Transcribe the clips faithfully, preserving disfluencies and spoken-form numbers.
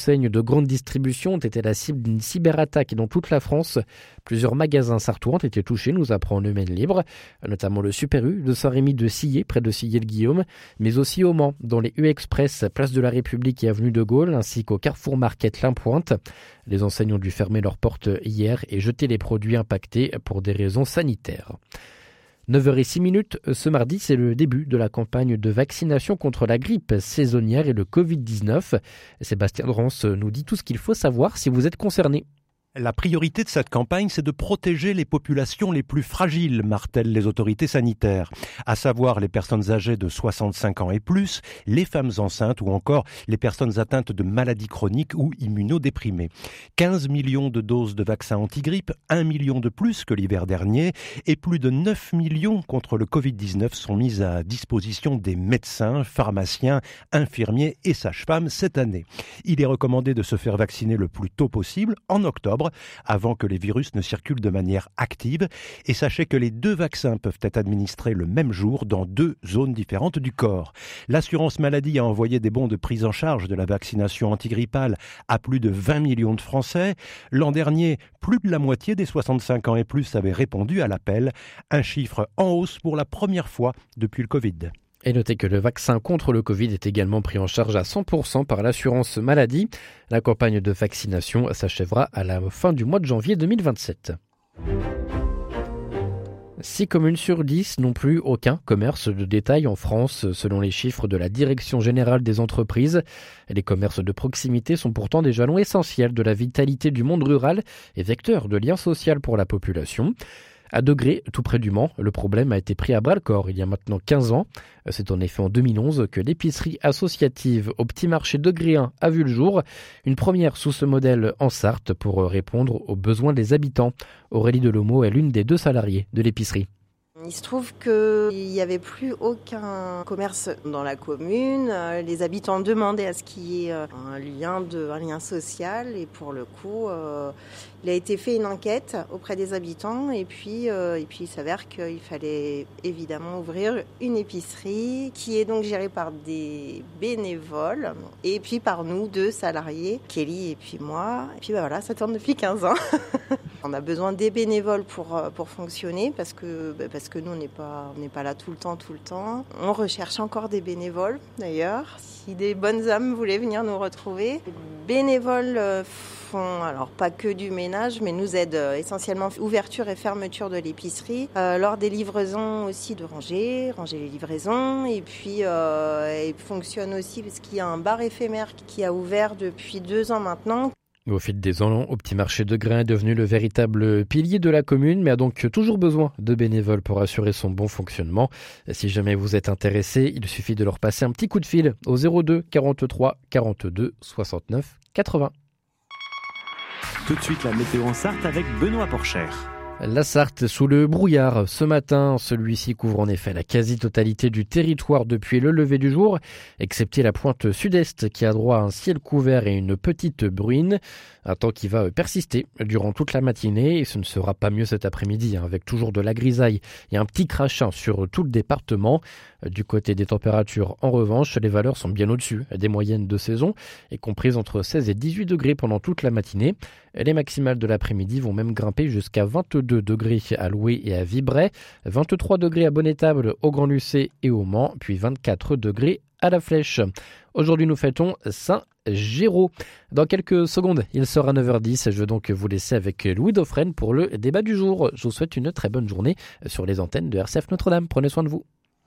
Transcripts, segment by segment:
Enseignes de grande distribution ont été la cible d'une cyberattaque dans toute la France. Plusieurs magasins sartois ont été touchés, nous apprend Le Maine Libre, notamment le Super U de Saint-Rémy de Sillé, près de Sillé-le-Guillaume, mais aussi au Mans, dans les U-Express, place de la République et avenue de Gaulle, ainsi qu'au Carrefour Market L'Impointe. Les enseignes ont dû fermer leurs portes hier et jeter les produits impactés pour des raisons sanitaires. neuf heures six minutes, ce mardi, c'est le début de la campagne de vaccination contre la grippe saisonnière et le covid dix-neuf. Sébastien Drance nous dit tout ce qu'il faut savoir si vous êtes concerné. La priorité de cette campagne, c'est de protéger les populations les plus fragiles, martèlent les autorités sanitaires, à savoir les personnes âgées de soixante-cinq ans et plus, les femmes enceintes ou encore les personnes atteintes de maladies chroniques ou immunodéprimées. quinze millions de doses de vaccins anti-grippe, un million de plus que l'hiver dernier, et plus de neuf millions contre le covid dix-neuf sont mises à disposition des médecins, pharmaciens, infirmiers et sages-femmes cette année. Il est recommandé de se faire vacciner le plus tôt possible, en octobre, avant que les virus ne circulent de manière active. Et sachez que les deux vaccins peuvent être administrés le même jour dans deux zones différentes du corps. L'assurance maladie a envoyé des bons de prise en charge de la vaccination antigrippale à plus de vingt millions de Français. L'an dernier, plus de la moitié des soixante-cinq ans et plus avaient répondu à l'appel. Un chiffre en hausse pour la première fois depuis le Covid. Et notez que le vaccin contre le Covid est également pris en charge à cent pour cent par l'assurance maladie. La campagne de vaccination s'achèvera à la fin du mois de janvier deux mille vingt-sept. six communes sur dix n'ont plus aucun commerce de détail en France, selon les chiffres de la Direction générale des entreprises. Les commerces de proximité sont pourtant des jalons essentiels de la vitalité du monde rural et vecteurs de lien social pour la population. À Degré, tout près du Mans, le problème a été pris à bras-le-corps il y a maintenant quinze ans. C'est en effet en deux mille onze que l'épicerie associative au petit marché Degréen a vu le jour. Une première sous ce modèle en Sarthe pour répondre aux besoins des habitants. Aurélie Delomo est l'une des deux salariées de l'épicerie. Il se trouve qu'il n'y avait plus aucun commerce dans la commune. Les habitants demandaient à ce qu'il y ait un lien, de, un lien social. Et pour le coup, euh, il a été fait une enquête auprès des habitants. Et puis, euh, et puis il s'avère qu'il fallait évidemment ouvrir une épicerie qui est donc gérée par des bénévoles. Et puis par nous, deux salariés, Kelly et puis moi. Et puis bah voilà, ça tourne depuis quinze ans. On a besoin des bénévoles pour, pour fonctionner parce que, parce que nous, on n'est pas, on n'est pas là tout le temps, tout le temps. On recherche encore des bénévoles, d'ailleurs. Si des bonnes âmes voulaient venir nous retrouver. Les bénévoles font, alors pas que du ménage, mais nous aident essentiellement ouverture et fermeture de l'épicerie. Euh, lors des livraisons aussi de ranger, ranger les livraisons. Et puis, euh, ils fonctionnent aussi parce qu'il y a un bar éphémère qui a ouvert depuis deux ans maintenant. Au fil des ans, au petit marché Degréen est devenu le véritable pilier de la commune, mais a donc toujours besoin de bénévoles pour assurer son bon fonctionnement. Si jamais vous êtes intéressé, il suffit de leur passer un petit coup de fil au zéro deux quarante-trois quarante-deux soixante-neuf quatre-vingts. Tout de suite, la météo en Sarthe avec Benoît Porcher. La Sarthe sous le brouillard. Ce matin, celui-ci couvre en effet la quasi-totalité du territoire depuis le lever du jour, excepté la pointe sud-est qui a droit à un ciel couvert et une petite bruine. Un temps qui va persister durant toute la matinée et ce ne sera pas mieux cet après-midi, hein, avec toujours de la grisaille et un petit crachin sur tout le département. Du côté des températures, en revanche, les valeurs sont bien au-dessus des moyennes de saison et comprises entre seize et dix-huit degrés pendant toute la matinée. Les maximales de l'après-midi vont même grimper jusqu'à vingt-deux degrés à Loué et à Vibray, vingt-trois degrés à Bonnetable, au Grand-Lucé et au Mans, puis vingt-quatre degrés à la Flèche. Aujourd'hui, nous fêtons Saint-Géraud. Dans quelques secondes, il sera neuf heures dix. Je vais donc vous laisser avec Louis Dauphren pour le débat du jour. Je vous souhaite une très bonne journée sur les antennes de R C F Notre-Dame. Prenez soin de vous.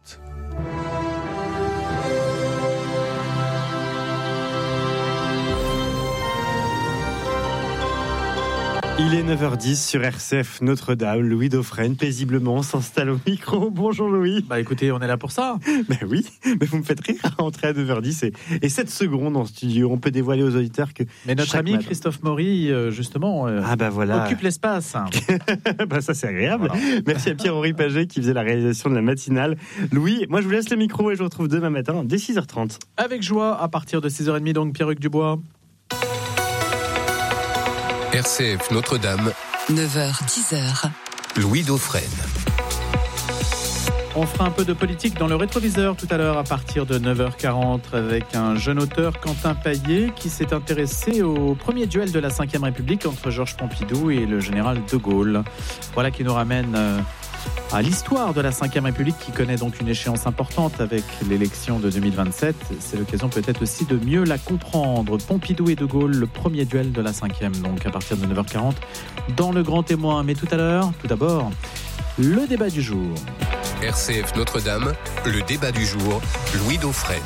Il est neuf heures dix sur R C F Notre-Dame. Louis Dauphren paisiblement s'installe au micro. Bonjour Louis. Bah écoutez, on est là pour ça. Ben oui, mais vous me faites rire à rentrer à neuf heures dix et, et sept secondes en studio. On peut dévoiler aux auditeurs que... Mais notre ami matin... Christophe Maury, justement, euh, ah bah voilà. occupe l'espace. Bah ça c'est agréable. Voilà. Merci à Pierre-Henri Paget qui faisait la réalisation de la matinale. Louis, moi je vous laisse le micro et je vous retrouve demain matin dès six heures trente. Avec joie, à partir de six heures trente, donc Pierre-Hugues Dubois. R C F Notre-Dame, neuf heures dix. Louis Dauphren. On fera un peu de politique dans le rétroviseur tout à l'heure à partir de neuf heures quarante avec un jeune auteur, Quentin Paillet, qui s'est intéressé au premier duel de la cinquième République entre Georges Pompidou et le général de Gaulle. Voilà qui nous ramène à l'histoire de la cinquième République qui connaît donc une échéance importante avec l'élection de deux mille vingt-sept. C'est l'occasion peut-être aussi de mieux la comprendre. Pompidou et de Gaulle, le premier duel de la cinquième, donc à partir de neuf heures quarante dans le Grand Témoin. Mais tout à l'heure, tout d'abord, le débat du jour. R C F Notre-Dame, le débat du jour, Louis Dauphren.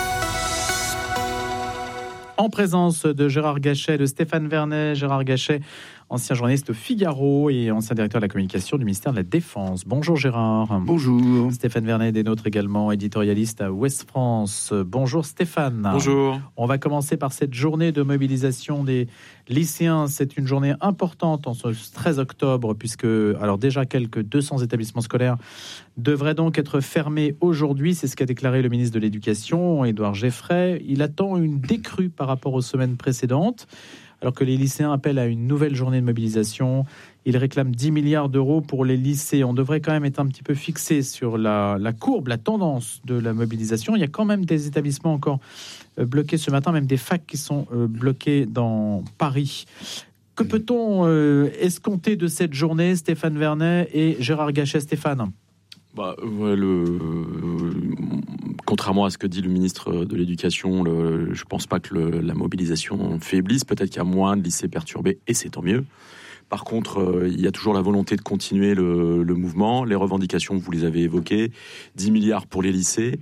En présence de Gérard Gachet, de Stéphane Vernet. Gérard Gachet, ancien journaliste au Figaro et ancien directeur de la communication du ministère de la Défense. Bonjour Gérard. Bonjour. Stéphane Vernet, des nôtres également, éditorialiste à Ouest France. Bonjour Stéphane. Bonjour. On va commencer par cette journée de mobilisation des lycéens. C'est une journée importante en ce treize octobre, puisque alors déjà quelques deux cents établissements scolaires devraient donc être fermés aujourd'hui. C'est ce qu'a déclaré le ministre de l'Éducation, Édouard Geffray. Il attend une décrue par rapport aux semaines précédentes. Alors que les lycéens appellent à une nouvelle journée de mobilisation, ils réclament dix milliards d'euros pour les lycées. On devrait quand même être un petit peu fixé sur la, la courbe, la tendance de la mobilisation. Il y a quand même des établissements encore bloqués ce matin, même des facs qui sont bloqués dans Paris. Que peut-on euh, escompter de cette journée, Stéphane Vernet et Gérard Gachet? Stéphane. Bah, ouais, le, euh, contrairement à ce que dit le ministre de l'Éducation, le, je ne pense pas que le, la mobilisation faiblisse. Peut-être qu'il y a moins de lycées perturbés, et c'est tant mieux. Par contre, euh, il y a toujours la volonté de continuer le, le mouvement. Les revendications, vous les avez évoquées, dix milliards pour les lycées.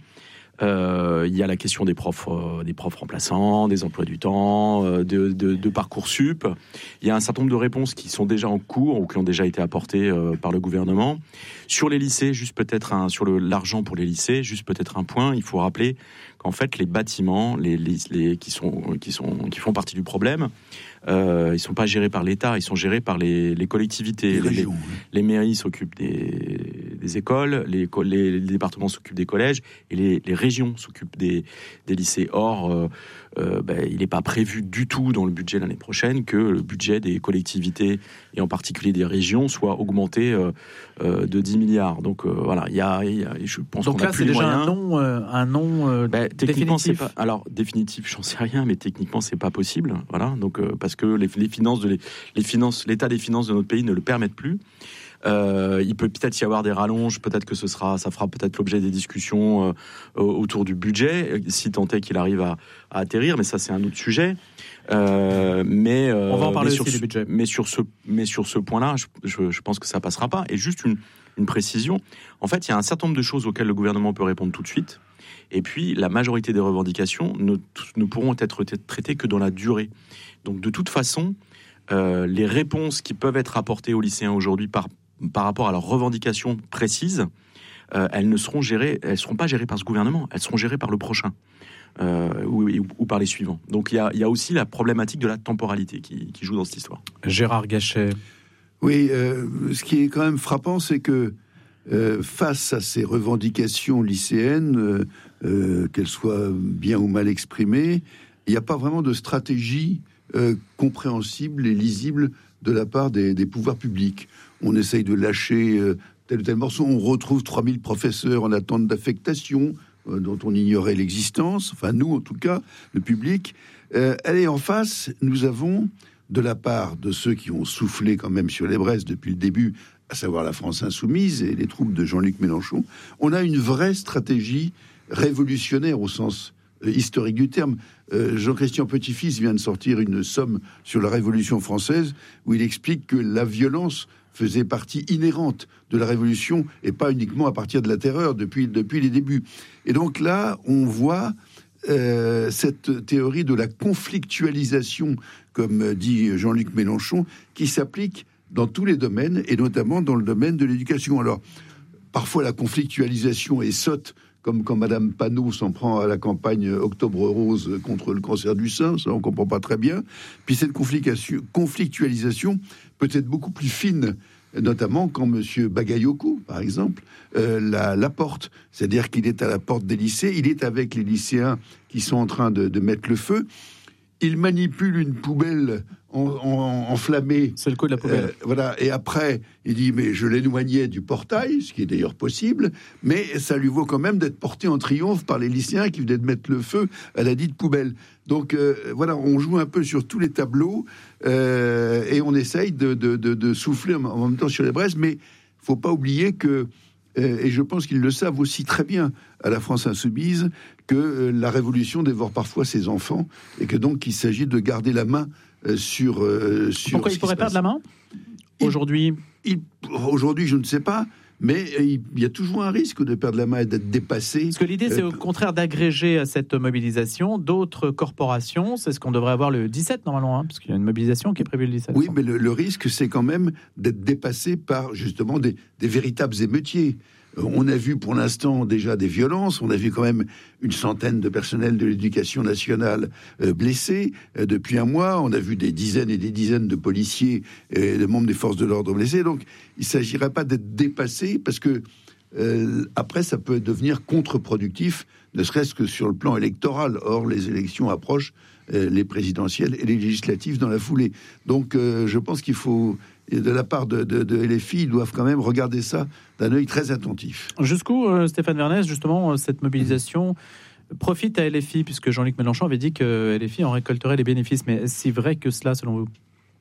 Euh, il y a la question des profs, euh, des profs remplaçants, des emplois du temps, euh, de, de, de Parcoursup. Il y a un certain nombre de réponses qui sont déjà en cours ou qui ont déjà été apportées euh, par le gouvernement. Sur les lycées, juste peut-être un, sur le, l'argent pour les lycées, juste peut-être un point. Il faut rappeler qu'en fait, les bâtiments, les, les, les qui sont, qui sont, qui font partie du problème, euh, ils sont pas gérés par l'État, ils sont gérés par les, les collectivités. Les, les, les, les mairies s'occupent des, des écoles, les, les, les départements s'occupent des collèges et les, les régions s'occupent des, des lycées. Or, euh, euh, ben, il n'est pas prévu du tout dans le budget l'année prochaine que le budget des collectivités et en particulier des régions soit augmenté euh, euh, de dix milliards. Donc euh, voilà, il y a, il y a, je pense Donc qu'on là, a plus c'est les déjà moyens. un nom, euh, un nom euh, ben, techniquement, définitif. C'est pas, alors définitif, j'en sais rien, mais techniquement, c'est pas possible. Voilà, donc euh, parce que les, les finances de les, les finances, l'état des finances de notre pays ne le permettent plus. Euh, il peut peut-être y avoir des rallonges, peut-être que ce sera, ça fera peut-être l'objet des discussions euh, autour du budget, si tant est qu'il arrive à, à atterrir, mais ça c'est un autre sujet. Euh, mais euh, on va en parler mais aussi sur du budget. Ce, mais sur ce, mais sur ce point-là, je, je, je pense que ça passera pas. Et juste une, une précision. En fait, il y a un certain nombre de choses auxquelles le gouvernement peut répondre tout de suite. Et puis, la majorité des revendications ne, ne pourront être traitées que dans la durée. Donc, de toute façon, euh, les réponses qui peuvent être apportées aux lycéens aujourd'hui par par rapport à leurs revendications précises, euh, elles ne seront gérées, elles seront pas gérées par ce gouvernement, elles seront gérées par le prochain euh, ou, ou par les suivants. Donc il y a, il y a aussi la problématique de la temporalité qui, qui joue dans cette histoire. Gérard Gachet. Oui, euh, ce qui est quand même frappant, c'est que euh, face à ces revendications lycéennes, euh, euh, qu'elles soient bien ou mal exprimées, il n'y a pas vraiment de stratégie euh, compréhensible et lisible de la part des, des pouvoirs publics. On essaye de lâcher euh, tel ou tel morceau, on retrouve trois mille professeurs en attente d'affectation, euh, dont on ignorait l'existence, enfin nous en tout cas, le public. Euh, allez, en face, nous avons, de la part de ceux qui ont soufflé quand même sur les braises depuis le début, à savoir la France insoumise et les troupes de Jean-Luc Mélenchon, on a une vraie stratégie révolutionnaire au sens euh, historique du terme. Euh, Jean-Christian Petit-Fils vient de sortir une somme sur la Révolution française où il explique que la violence faisait partie inhérente de la Révolution et pas uniquement à partir de la terreur depuis, depuis les débuts. Et donc là, on voit euh, cette théorie de la conflictualisation, comme dit Jean-Luc Mélenchon, qui s'applique dans tous les domaines et notamment dans le domaine de l'éducation. Alors, parfois la conflictualisation est sotte, comme quand Madame Panot s'en prend à la campagne Octobre Rose contre le cancer du sein, ça on comprend pas très bien. Puis cette conflictualisation peut être beaucoup plus fine, notamment quand Monsieur Bagayoko, par exemple, euh, la, la porte. C'est-à-dire qu'il est à la porte des lycées, il est avec les lycéens qui sont en train de, de mettre le feu. Il manipule une poubelle en, en, enflammé. C'est le coup de la poubelle. Euh, voilà. Et après, il dit, mais je l'éloignais du portail, ce qui est d'ailleurs possible, mais ça lui vaut quand même d'être porté en triomphe par les lycéens qui venaient de mettre le feu à la dite poubelle. Donc euh, voilà, on joue un peu sur tous les tableaux euh, et on essaye de, de, de, de souffler en même temps sur les braises, mais faut pas oublier que, euh, et je pense qu'ils le savent aussi très bien à la France insoumise, que euh, la révolution dévore parfois ses enfants et que donc il s'agit de garder la main euh, sur, euh, sur... Pourquoi il pourrait perdre la main aujourd'hui? il, il, Aujourd'hui, je ne sais pas. Mais il y a toujours un risque de perdre la main et d'être dépassé. Parce que l'idée, c'est au contraire d'agréger à cette mobilisation d'autres corporations. C'est ce qu'on devrait avoir le dix-sept, normalement, hein, parce qu'il y a une mobilisation qui est prévue le dix-sept. Oui, mais le, le risque, c'est quand même d'être dépassé par, justement, des, des véritables émeutiers. On a vu pour l'instant déjà des violences, on a vu quand même une centaine de personnels de l'éducation nationale euh, blessés euh, depuis un mois, on a vu des dizaines et des dizaines de policiers et de membres des forces de l'ordre blessés, donc il ne s'agirait pas d'être dépassé parce que euh, après ça peut devenir contre-productif, ne serait-ce que sur le plan électoral. Or les élections approchent, euh, les présidentielles et les législatives dans la foulée. Donc euh, je pense qu'il faut... Et de la part de, de, de L F I, ils doivent quand même regarder ça d'un œil très attentif. Jusqu'où, euh, Stéphane Vernès, justement, cette mobilisation profite à L F I, puisque Jean-Luc Mélenchon avait dit que L F I en récolterait les bénéfices. Mais est-ce si vrai que cela, selon vous ?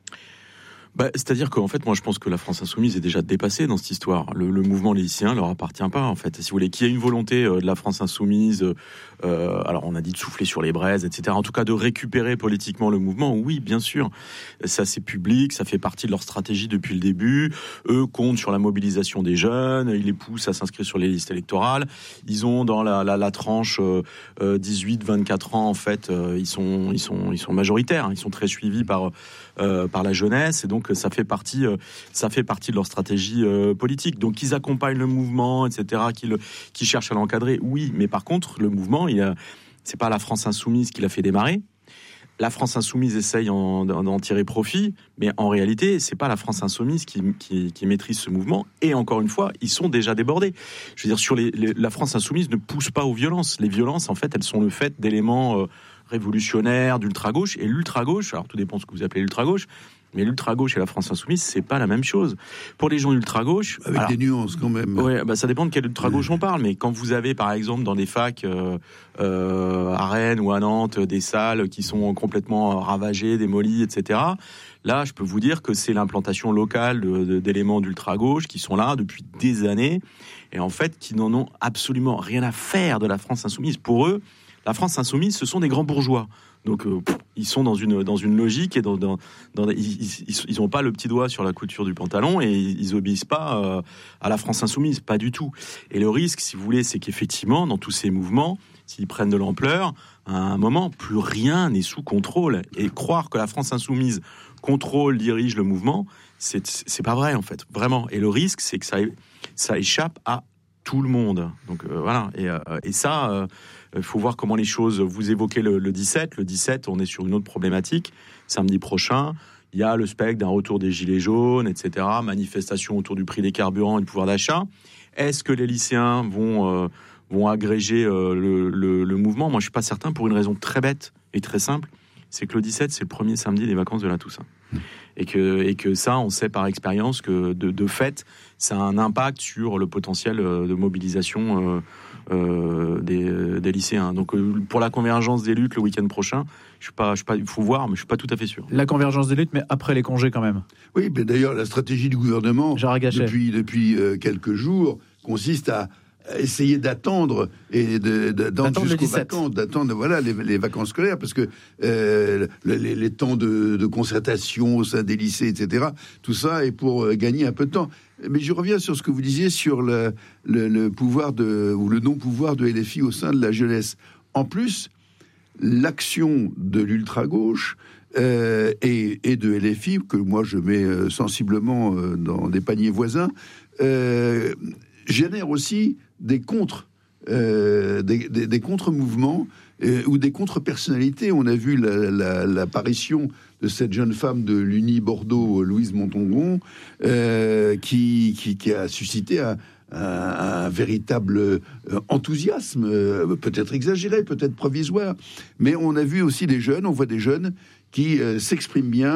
Bah, c'est-à-dire qu'en fait, moi, je pense que la France insoumise est déjà dépassée dans cette histoire. Le, le mouvement lycéen leur appartient pas, en fait. Si vous voulez, qu'il y ait une volonté euh, de la France insoumise, euh, alors on a dit de souffler sur les braises, et cetera. En tout cas, de récupérer politiquement le mouvement, oui, bien sûr. Ça, c'est public, ça fait partie de leur stratégie depuis le début. Eux comptent sur la mobilisation des jeunes, ils les poussent à s'inscrire sur les listes électorales. Ils ont dans la, la, la tranche euh, dix-huit vingt-quatre ans, en fait, euh, ils sont, ils sont, ils sont majoritaires. Ils sont très suivis par euh, par la jeunesse, et donc ça fait partie, euh, ça fait partie de leur stratégie euh, politique. Donc ils accompagnent le mouvement, et cetera, qu'ils, qu'ils cherchent à l'encadrer, oui. Mais par contre, le mouvement, il a, c'est pas la France insoumise qui l'a fait démarrer. La France insoumise essaye en, d'en tirer profit, mais en réalité, c'est pas la France insoumise qui, qui, qui maîtrise ce mouvement. Et encore une fois, ils sont déjà débordés. Je veux dire, sur les, les, la France insoumise ne pousse pas aux violences. Les violences, en fait, elles sont le fait d'éléments euh, révolutionnaires, d'ultra-gauche. Et l'ultra-gauche, alors tout dépend de ce que vous appelez l'ultra-gauche, mais l'ultra-gauche et la France insoumise, c'est pas la même chose. Pour les gens ultra-gauche... Avec alors, des nuances, quand même. Ouais, bah ça dépend de quelle ultra-gauche on parle, mais quand vous avez, par exemple, dans des facs euh, euh, à Rennes ou à Nantes, des salles qui sont complètement ravagées, démolies, et cetera, là, je peux vous dire que c'est l'implantation locale de, de, d'éléments d'ultra-gauche qui sont là depuis des années, et en fait, qui n'en ont absolument rien à faire de la France insoumise. Pour eux, la France insoumise, ce sont des grands bourgeois. Donc euh, pff, ils sont dans une dans une logique et dans, dans, dans ils, ils ils ont pas le petit doigt sur la couture du pantalon et ils, ils obéissent pas euh, à la France insoumise, pas du tout. Et le risque, si vous voulez, c'est qu'effectivement dans tous ces mouvements, s'ils prennent de l'ampleur, à un moment plus rien n'est sous contrôle. Et croire que la France insoumise contrôle, dirige le mouvement, c'est c'est pas vrai en fait, vraiment. Et le risque, c'est que ça ça échappe à tout le monde. Donc euh, voilà. Et, euh, et ça. Euh, Il faut voir comment les choses... Vous évoquez le, le dix-sept. Le dix-sept, on est sur une autre problématique. Samedi prochain, il y a le spectre d'un retour des gilets jaunes, et cetera. Manifestation autour du prix des carburants et du pouvoir d'achat. Est-ce que les lycéens vont, euh, vont agréger euh, le, le, le mouvement ? Moi, je ne suis pas certain pour une raison très bête et très simple. C'est que le dix-sept, c'est le premier samedi des vacances de la Toussaint. Et que, et que ça, on sait par expérience que de, de fait, ça a un impact sur le potentiel de mobilisation euh, euh, des, des lycéens. Donc euh, pour la convergence des luttes le week-end prochain, je suis pas, je suis pas, il faut voir, mais je suis pas tout à fait sûr. La convergence des luttes, mais après les congés quand même. Oui, mais d'ailleurs la stratégie du gouvernement depuis depuis euh, quelques jours consiste à essayer d'attendre et de, de, d'attendre jusqu'aux vacances, d'attendre voilà les, les vacances scolaires, parce que euh, les, les temps de, de concertation au sein des lycées, et cetera. Tout ça est pour gagner un peu de temps. Mais je reviens sur ce que vous disiez sur le, le, le pouvoir de ou le non-pouvoir de L F I au sein de la jeunesse. En plus, l'action de l'ultra-gauche euh, et, et de L F I, que moi je mets euh, sensiblement euh, dans des paniers voisins, euh, génère aussi des contre, euh, des, des, des contre-mouvements euh, ou des contre-personnalités. On a vu la, la, l'apparition de cette jeune femme de l'Uni Bordeaux, Louise Montandon, euh, qui, qui, qui a suscité un, un, un véritable enthousiasme, euh, peut-être exagéré, peut-être provisoire. Mais on a vu aussi des jeunes, on voit des jeunes qui euh, s'expriment bien,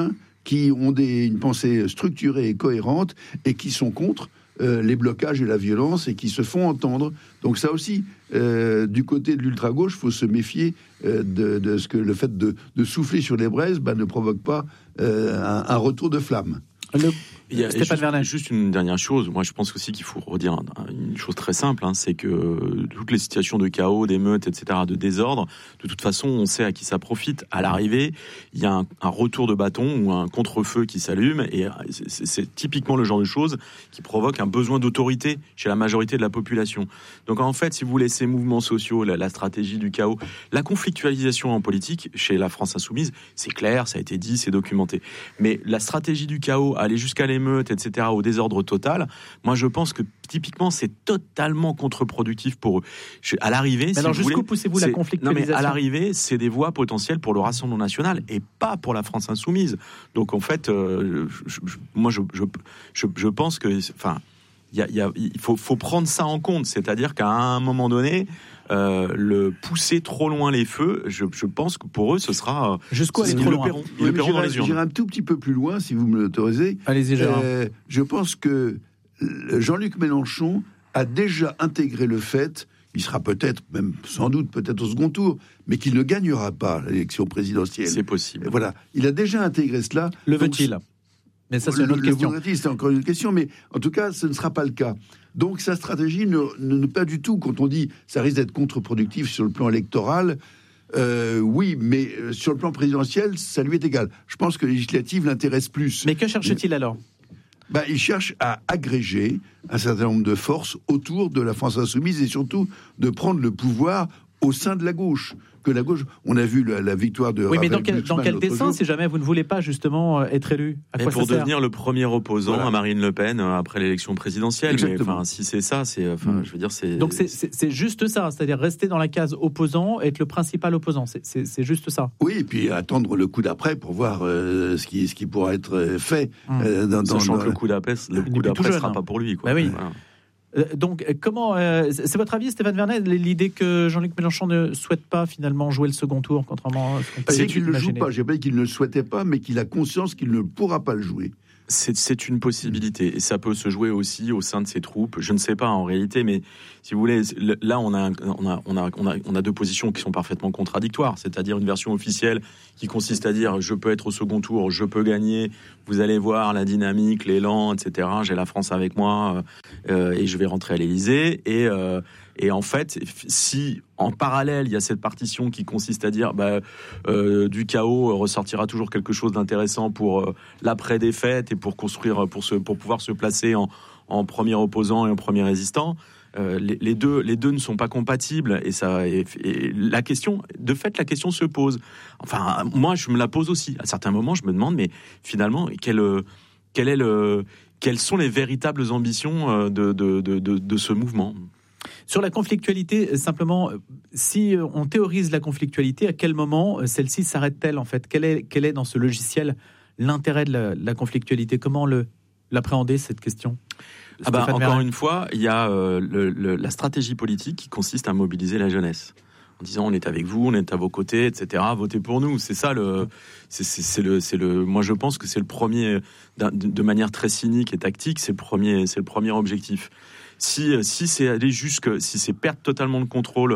qui ont des, une pensée structurée et cohérente et qui sont contre euh, les blocages et la violence et qui se font entendre. Donc ça aussi, euh, du côté de l'ultra-gauche, il faut se méfier euh, de, de ce que le fait de, de souffler sur les braises bah, ne provoque pas euh, un, un retour de flamme. Le... Il y a juste, juste une dernière chose. Moi, je pense aussi qu'il faut redire une chose très simple, hein, c'est que toutes les situations de chaos, d'émeutes, et cetera, de désordre, de toute façon, on sait à qui ça profite. À l'arrivée, il y a un, un retour de bâton ou un contre-feu qui s'allume, et c'est, c'est typiquement le genre de choses qui provoque un besoin d'autorité chez la majorité de la population. Donc, en fait, si vous voulez, ces mouvements sociaux, la, la stratégie du chaos, la conflictualisation en politique chez la France insoumise, c'est clair, ça a été dit, c'est documenté. Mais la stratégie du chaos, aller jusqu'à les meutes, et cetera, au désordre total, moi je pense que typiquement c'est totalement contre-productif pour eux. À l'arrivée, mais si alors vous jusqu'où voulez, poussez-vous la conflictualisation ? Non mais à l'arrivée, c'est des voies potentielles pour le Rassemblement national et pas pour la France insoumise. Donc en fait, euh, je, je, moi je, je, je, je pense que, enfin, il y a, y a, il faut, faut prendre ça en compte, c'est-à-dire qu'à un moment donné, Euh, le pousser trop loin les feux, je, je pense que pour eux, ce sera... Jusqu'où aller ils trop le loin paieront, ils le paieront dans les urnes. J'irai un tout petit peu plus loin, si vous me l'autorisez. Allez-y, Gérard. Euh, je pense que Jean-Luc Mélenchon a déjà intégré le fait, il sera peut-être, même sans doute, peut-être au second tour, mais qu'il ne gagnera pas l'élection présidentielle. C'est possible. Et voilà, il a déjà intégré cela. Le veut-il ? Mais ça, c'est une autre le, question. Le c'est encore une question, mais en tout cas, ce ne sera pas le cas. Donc, sa stratégie ne, ne, ne pas du tout. Quand on dit ça risque d'être contre-productif sur le plan électoral, euh, oui, mais sur le plan présidentiel, ça lui est égal. Je pense que les législatives l'intéressent plus. Mais que cherche-t-il alors ? Ben, il cherche à agréger un certain nombre de forces autour de la France insoumise et surtout de prendre le pouvoir au sein de la gauche. Que la gauche, on a vu la, la victoire de. Oui, mais Ravel dans quel, dans quel dessin, jour. si jamais vous ne voulez pas justement être élu, à quoi et pour ça devenir sert ? le premier opposant voilà. à Marine Le Pen après l'élection présidentielle. Exactement. Mais enfin, si c'est ça, c'est, enfin, mmh. je veux dire, c'est. Donc c'est, c'est, c'est juste ça, c'est-à-dire rester dans la case opposant, être le principal opposant. C'est, c'est, c'est juste ça. Oui, et puis attendre le coup d'après pour voir euh, ce qui, ce qui pourra être fait. Mmh. Euh, dans, Sachant dans, que le coup d'après, le coup d'après ne sera hein. pas pour lui. Quoi. Bah oui. Voilà. Euh, donc, comment euh, c'est votre avis, Stéphane Vernet, l'idée que Jean-Luc Mélenchon ne souhaite pas finalement jouer le second tour, contrairement à ce qu'on peut imaginer. imaginer. Qu'il ne le joue pas. J'ai pas dit qu'il ne le souhaitait pas, mais qu'il a conscience qu'il ne pourra pas le jouer. C'est, c'est une possibilité et ça peut se jouer aussi au sein de ses troupes. Je ne sais pas en réalité, mais si vous voulez, là on a, on a, on a, on a, on a deux positions qui sont parfaitement contradictoires. C'est-à-dire une version officielle qui consiste à dire je peux être au second tour, je peux gagner. Vous allez voir la dynamique, l'élan, et cetera. J'ai la France avec moi euh, et je vais rentrer à l'Élysée. Et euh, Et en fait, si en parallèle, il y a cette partition qui consiste à dire bah, euh, du chaos ressortira toujours quelque chose d'intéressant pour euh, l'après-défaite et pour construire, pour, se, pour pouvoir se placer en, en premier opposant et en premier résistant, euh, les, les, deux, les deux ne sont pas compatibles. Et, ça, et, et la question, de fait, la question se pose. Enfin, moi, je me la pose aussi. À certains moments, je me demande, mais finalement, quel, quel est le, quelles sont les véritables ambitions de, de, de, de, de ce mouvement ? Sur la conflictualité, simplement, si on théorise la conflictualité, à quel moment celle-ci s'arrête-t-elle en fait ? Quel est, quel est dans ce logiciel l'intérêt de la, la conflictualité ? Comment le, l'appréhender cette question ? ah bah, Encore une fois, il y a euh, le, le, la stratégie politique qui consiste à mobiliser la jeunesse. En disant on est avec vous, on est à vos côtés, et cetera. Votez pour nous. C'est ça le, c'est, c'est, c'est le, c'est le. Moi, je pense que c'est le premier, de manière très cynique et tactique, c'est le premier, c'est le premier objectif. Si, si c'est aller jusque, si c'est perdre totalement le contrôle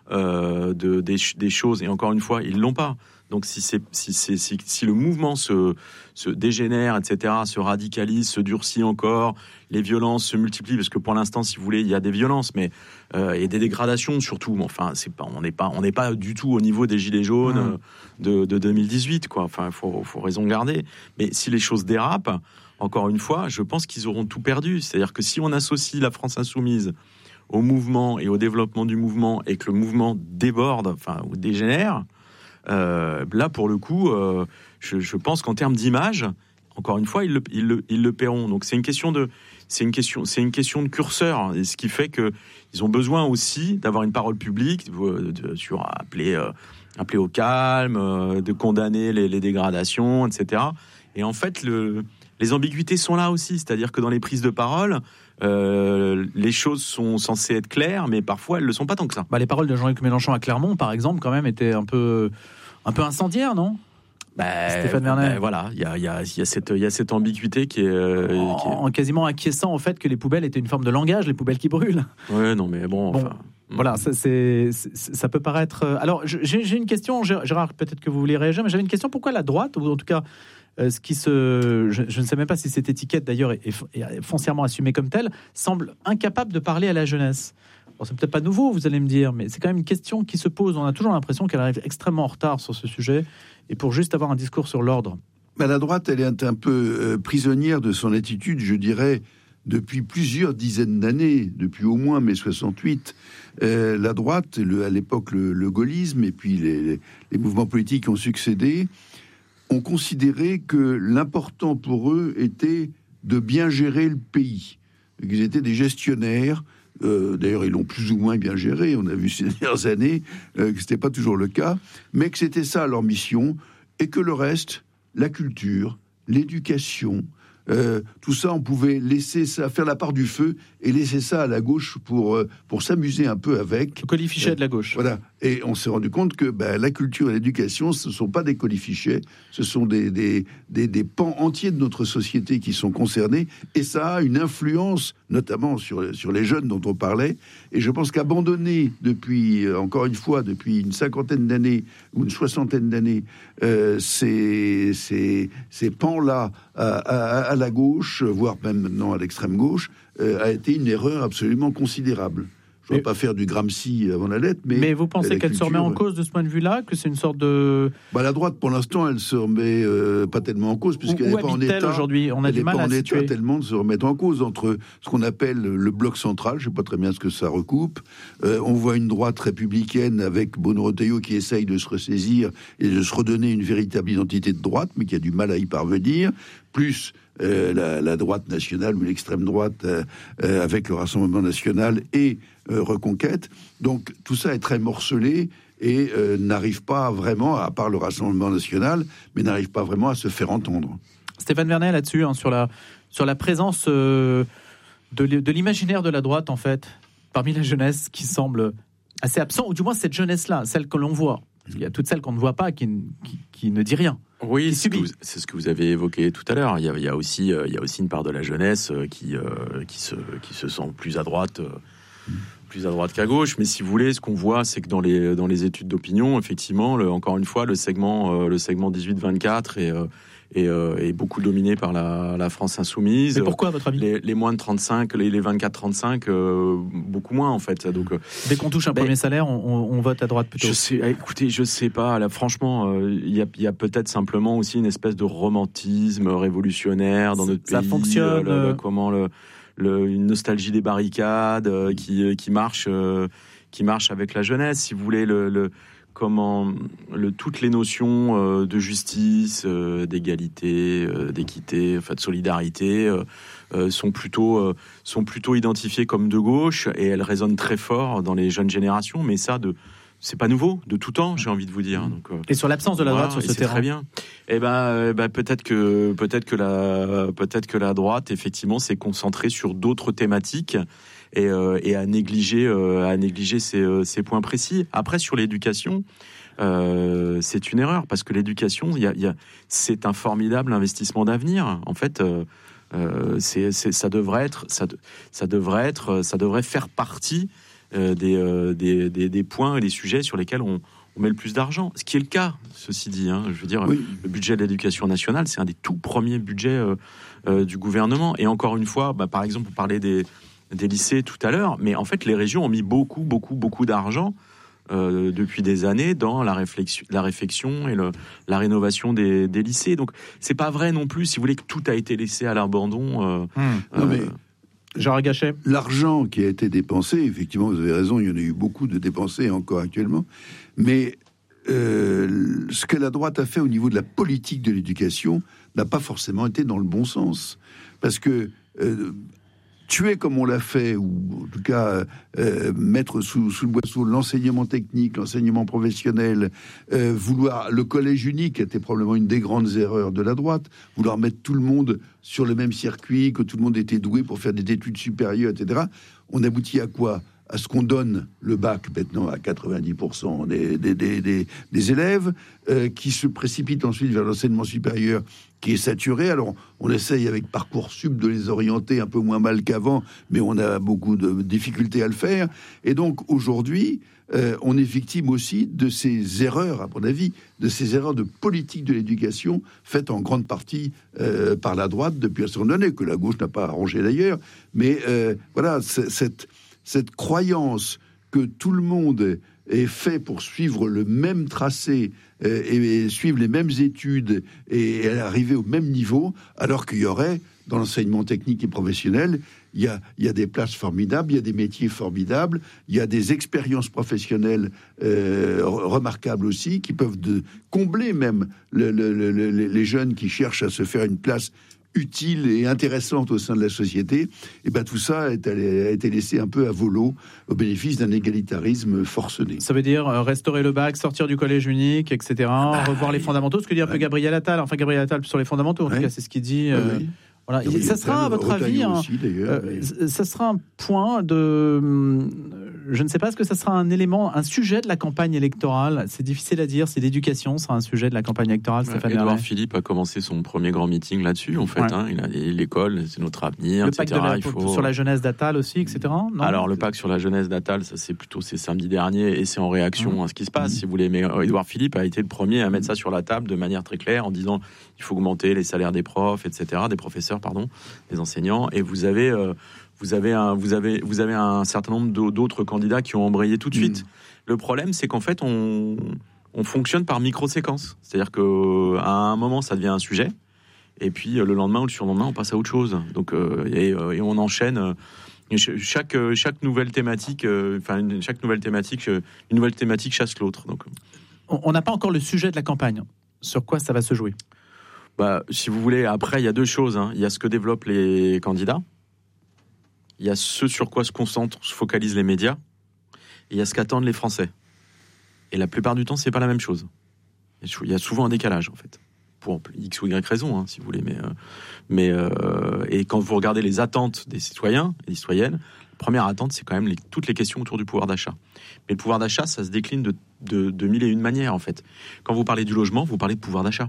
euh, de, des, des choses, et encore une fois, ils l'ont pas. Donc si, c'est, si, c'est, si, si le mouvement se, se dégénère, et cetera, se radicalise, se durcit encore, les violences se multiplient, parce que pour l'instant, si vous voulez, il y a des violences, mais euh, il y a des dégradations surtout. Enfin, c'est pas, on n'est pas, on n'est pas du tout au niveau des gilets jaunes mmh. de, de deux mille dix-huit, quoi. Enfin, il faut, faut raison garder. Mais si les choses dérapent, encore une fois, je pense qu'ils auront tout perdu. C'est-à-dire que si on associe la France insoumise au mouvement et au développement du mouvement et que le mouvement déborde, enfin, ou dégénère, euh, là, pour le coup, euh, je, je pense qu'en termes d'image, encore une fois, ils le, ils le, ils le paieront. Donc, c'est une question de, c'est une question, c'est une question de curseur. Et ce qui fait que ils ont besoin aussi d'avoir une parole publique de, de, sur appeler, euh, appeler au calme, euh, de condamner les, les dégradations, et cetera. Et en fait, le les ambiguïtés sont là aussi, c'est-à-dire que dans les prises de parole, euh, les choses sont censées être claires, mais parfois elles ne le sont pas tant que ça. Bah, les paroles de Jean-Luc Mélenchon à Clermont, par exemple, quand même, étaient un peu, un peu incendiaires, non ? Bah, Stéphane Vernet. Bah, voilà, il y a, y, a, y, a cette, y a cette ambiguïté qui est, euh, en, qui est... en quasiment acquiesçant au fait que les poubelles étaient une forme de langage, les poubelles qui brûlent. Ouais, non, mais bon, bon enfin... Voilà, ça, c'est, c'est, ça peut paraître... Alors, j'ai, j'ai une question, Gérard, peut-être que vous voulez réagir, mais j'avais une question. Pourquoi la droite, ou en tout cas, euh, ce qui se... Je, je ne sais même pas si cette étiquette, d'ailleurs, est, est foncièrement assumée comme telle, semble incapable de parler à la jeunesse. Bon, c'est peut-être pas nouveau, vous allez me dire, mais c'est quand même une question qui se pose. On a toujours l'impression qu'elle arrive extrêmement en retard sur ce sujet, et pour juste avoir un discours sur l'ordre. Ben, la droite, elle est un peu euh, prisonnière de son attitude, je dirais, depuis plusieurs dizaines d'années, depuis au moins mai soixante-huit. Euh, la droite, le, à l'époque le, le gaullisme, et puis les, les, les mouvements politiques qui ont succédé, ont considéré que l'important pour eux était de bien gérer le pays. Ils étaient des gestionnaires. Euh, d'ailleurs, ils l'ont plus ou moins bien géré. On a vu ces dernières années euh, que c'était pas toujours le cas, mais que c'était ça leur mission, et que le reste, la culture, l'éducation, euh, tout ça, on pouvait laisser ça, faire la part du feu et laisser ça à la gauche pour euh, pour s'amuser un peu avec. Le colifichet euh, de la gauche. Voilà. Et on s'est rendu compte que ben, la culture et l'éducation, ce ne sont pas des colifichets, ce sont des, des, des, des pans entiers de notre société qui sont concernés, et ça a une influence, notamment sur, sur les jeunes dont on parlait. Et je pense qu'abandonner depuis, encore une fois, depuis une cinquantaine d'années ou une soixantaine d'années, euh, ces, ces, ces pans-là à, à, à la gauche, voire même maintenant à l'extrême gauche, euh, a été une erreur absolument considérable. Je ne vais pas faire du Gramsci avant la lettre, mais... Mais vous pensez qu'elle culture... se remet en cause de ce point de vue-là, que c'est une sorte de... Bah, la droite, pour l'instant, elle se remet euh, pas tellement en cause, puisqu'elle n'est pas en état... aujourd'hui ? On a elle du mal pas à en situer. état tellement de se remettre en cause entre ce qu'on appelle le bloc central, je ne sais pas très bien ce que ça recoupe. Euh, on voit une droite républicaine avec Bruno Retailleau qui essaye de se ressaisir et de se redonner une véritable identité de droite, mais qui a du mal à y parvenir. Plus... Euh, la, la droite nationale ou l'extrême droite euh, euh, avec le Rassemblement national et euh, Reconquête. Donc tout ça est très morcelé et euh, n'arrive pas vraiment, à part le Rassemblement national, mais n'arrive pas vraiment à se faire entendre. Stéphane Vernet, là-dessus, hein, sur, la, sur la présence euh, de, de l'imaginaire de la droite, en fait, parmi la jeunesse, qui semble assez absent, ou du moins cette jeunesse-là, celle que l'on voit. Il y a toutes celles qu'on ne voit pas, qui, qui, qui ne dit rien. Oui, c'est ce, vous, c'est ce que vous avez évoqué tout à l'heure. Il y a, il y a, aussi, euh, il y a aussi une part de la jeunesse euh, qui, euh, qui, se, qui se sent plus à droite, euh, plus à droite qu'à gauche. Mais si vous voulez, ce qu'on voit, c'est que dans les, dans les études d'opinion, effectivement, le, encore une fois, le segment, euh, le segment dix-huit vingt-quatre est, euh, est, euh, est beaucoup dominé par la, la France insoumise. Mais pourquoi, à votre avis ? les, les moins de trente-cinq, les, les vingt-quatre trente-cinq, euh, beaucoup moins, en fait. Donc, euh, dès qu'on touche un ben, premier salaire, on, on, on vote à droite plutôt. Je sais, écoutez, je sais pas. Là, franchement, il euh, y a, y a peut-être simplement aussi une espèce de romantisme révolutionnaire dans notre ça pays. Ça fonctionne. Le, le, comment le, le, une nostalgie des barricades euh, qui, qui marche, euh, qui marche avec la jeunesse. Si vous voulez, le, le comment le, toutes les notions euh, de justice, euh, d'égalité, euh, d'équité, enfin de solidarité euh, euh, sont plutôt euh, sont plutôt identifiées comme de gauche, et elles résonnent très fort dans les jeunes générations. Mais ça, de c'est pas nouveau, de tout temps, j'ai envie de vous dire. Donc, euh, et sur l'absence de la voilà, droite sur ce terrain, très bien. Eh ben, euh, ben peut-être que peut-être que la peut-être que la droite effectivement s'est concentrée sur d'autres thématiques. Et, euh, et à négliger, euh, à négliger ces, euh, ces points précis. Après, sur l'éducation, euh, c'est une erreur, parce que l'éducation, y a, y a, c'est un formidable investissement d'avenir. En fait, euh, euh, c'est, c'est, ça devrait être, ça, ça devrait être, ça devrait faire partie euh, des, euh, des, des, des points et des sujets sur lesquels on, on met le plus d'argent. Ce qui est le cas, ceci dit. Hein, je veux dire, oui. Le budget de l'éducation nationale, c'est un des tout premiers budgets euh, euh, du gouvernement. Et encore une fois, bah, par exemple, vous parlez des des lycées tout à l'heure, mais en fait les régions ont mis beaucoup, beaucoup, beaucoup d'argent euh, depuis des années dans la réflexion, la réfection et le, la rénovation des, des lycées. Donc c'est pas vrai non plus, si vous voulez, que tout a été laissé à l'abandon. Euh, mmh. Non, euh, mais Gérard Gachet. L'argent qui a été dépensé, effectivement, vous avez raison, il y en a eu beaucoup de dépensés encore actuellement, mais euh, ce que la droite a fait au niveau de la politique de l'éducation n'a pas forcément été dans le bon sens, parce que euh, tuer comme on l'a fait, ou en tout cas euh, mettre sous, sous le boisseau l'enseignement technique, l'enseignement professionnel, euh, vouloir le collège unique était probablement une des grandes erreurs de la droite, vouloir mettre tout le monde sur le même circuit, que tout le monde était doué pour faire des études supérieures, et cetera. On aboutit à quoi ? à ce qu'on donne le bac maintenant à quatre-vingt-dix pour cent des, des, des, des, des élèves, euh, qui se précipitent ensuite vers l'enseignement supérieur qui est saturé. Alors, on essaye avec Parcoursup de les orienter un peu moins mal qu'avant, mais on a beaucoup de difficultés à le faire. Et donc, aujourd'hui, euh, on est victime aussi de ces erreurs, à mon avis, de ces erreurs de politique de l'éducation faites en grande partie euh, par la droite depuis un certain nombre d'années, que la gauche n'a pas arrangé d'ailleurs. Mais euh, voilà, cette, cette croyance que tout le monde est fait pour suivre le même tracé euh, et, et suivre les mêmes études et, et arriver au même niveau, alors qu'il y aurait, dans l'enseignement technique et professionnel, il y a, il y a des places formidables, il y a des métiers formidables, il y a des expériences professionnelles euh, remarquables aussi, qui peuvent de, combler même le, le, le, le, les jeunes qui cherchent à se faire une place utile et intéressante au sein de la société. Et ben tout ça a été laissé un peu à volo au bénéfice d'un égalitarisme forcené. Ça veut dire euh, restaurer le bac, sortir du collège unique, et cetera. Ah, revoir les fondamentaux, ce que dit un peu Gabriel Attal. Enfin, Gabriel Attal sur les fondamentaux, en ouais. tout cas, c'est ce qu'il dit. Euh, oui. Voilà. Et ça sera, à votre avis, un, aussi, euh, mais... ça sera un point de... Je ne sais pas, est-ce que ça sera un élément, un sujet de la campagne électorale? C'est difficile à dire, c'est l'éducation, sera un sujet de la campagne électorale, Stéphane Vernet. Édouard Philippe a commencé son premier grand meeting là-dessus, en fait. Ouais. Hein, il a l'école, c'est notre avenir, le et cetera. Pacte de la, il faut... sur la jeunesse d'Attal aussi, et cetera. Non Alors, le pacte sur la jeunesse d'Attal, ça c'est plutôt c'est samedi dernier, et c'est en réaction mmh. à ce qui se passe, mmh. si vous voulez. Mais Édouard Philippe a été le premier à mettre ça sur la table de manière très claire, en disant il faut augmenter les salaires des profs, et cetera, des professeurs, pardon, des enseignants. Et vous avez... Euh, Vous avez, un, vous, avez, vous avez un certain nombre d'autres candidats qui ont embrayé tout de suite. Mmh. Le problème, c'est qu'en fait, on, on fonctionne par micro-séquences. C'est-à-dire qu'à un moment, ça devient un sujet, et puis le lendemain ou le surlendemain, on passe à autre chose. Donc, euh, et, et on enchaîne. Euh, chaque, chaque nouvelle thématique, euh, enfin, chaque nouvelle thématique, une nouvelle thématique chasse l'autre. Donc, on n'a pas encore le sujet de la campagne. Sur quoi ça va se jouer? Bah, si vous voulez, après, il y a deux choses. Hein. Il y a ce que développent les candidats. Il y a ce sur quoi se concentrent, se focalisent les médias, et il y a ce qu'attendent les Français. Et la plupart du temps, c'est pas la même chose. Il y a souvent un décalage, en fait, pour X ou Y raison, hein, si vous voulez. Mais, euh, mais euh, et quand vous regardez les attentes des citoyens et des citoyennes, la première attente, c'est quand même les, toutes les questions autour du pouvoir d'achat. Mais le pouvoir d'achat, ça se décline de, de, de mille et une manières, en fait. Quand vous parlez du logement, vous parlez de pouvoir d'achat.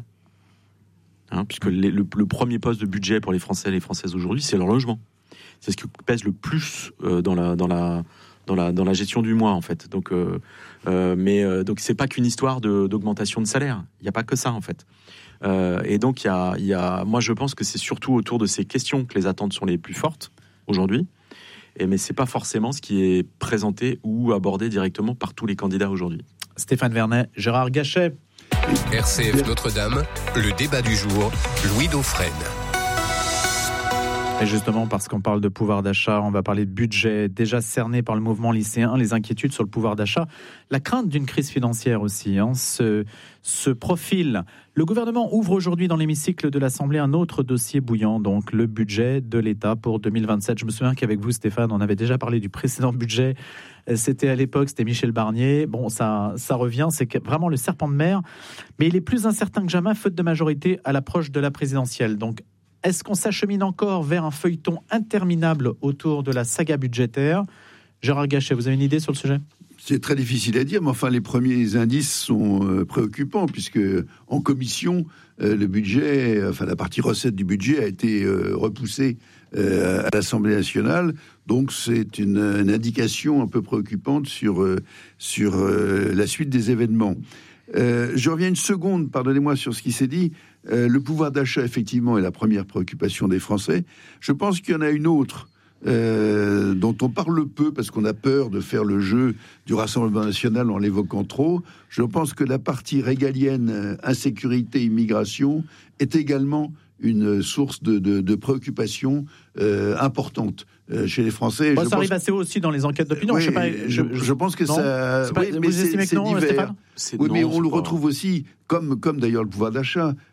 Hein, puisque les, le, le premier poste de budget pour les Français et les Françaises aujourd'hui, c'est leur logement. C'est ce qui pèse le plus euh, dans la dans la dans la dans la gestion du mois, en fait. Donc, euh, euh, mais euh, donc c'est pas qu'une histoire de, d'augmentation de salaire. Il n'y a pas que ça, en fait. Euh, et donc il y a il y a moi je pense que c'est surtout autour de ces questions que les attentes sont les plus fortes aujourd'hui. Et mais c'est pas forcément ce qui est présenté ou abordé directement par tous les candidats aujourd'hui. Stéphane Vernet, Gérard Gachet. R C F Notre-Dame, le débat du jour, Louis Dauphren. Et justement, parce qu'on parle de pouvoir d'achat, on va parler de budget déjà cerné par le mouvement lycéen, les inquiétudes sur le pouvoir d'achat, la crainte d'une crise financière aussi, hein, ce, ce profil. Le gouvernement ouvre aujourd'hui dans l'hémicycle de l'Assemblée un autre dossier bouillant, donc le budget de l'État pour deux mille vingt-sept. Je me souviens qu'avec vous, Stéphane, on avait déjà parlé du précédent budget. C'était à l'époque, c'était Michel Barnier. Bon, ça, ça revient, c'est vraiment le serpent de mer. Mais il est plus incertain que jamais, faute de majorité à l'approche de la présidentielle. Donc, est-ce qu'on s'achemine encore vers un feuilleton interminable autour de la saga budgétaire? Gérard Gachet, vous avez une idée sur le sujet? C'est très difficile à dire, mais enfin, les premiers indices sont euh, préoccupants, puisque en commission, euh, le budget, enfin, la partie recette du budget a été euh, repoussée euh, à l'Assemblée nationale. Donc, c'est une, une indication un peu préoccupante sur, euh, sur euh, la suite des événements. Euh, je reviens une seconde, pardonnez-moi, sur ce qui s'est dit. Euh, le pouvoir d'achat, effectivement, est la première préoccupation des Français. Je pense qu'il y en a une autre euh, dont on parle peu parce qu'on a peur de faire le jeu du Rassemblement national en l'évoquant trop. Je pense que la partie régalienne, euh, insécurité, immigration, est également une source de, de, de préoccupation euh, importante euh, chez les Français. Bon, je ça pense... arrive assez haut aussi dans les enquêtes d'opinion. Oui, je, sais pas, je, je, je pense que non, ça... pas, oui, mais vous c'est, estimez que c'est non, divers. Stéphane? Oui, non, mais on le pas... retrouve aussi, comme, comme d'ailleurs le pouvoir d'achat,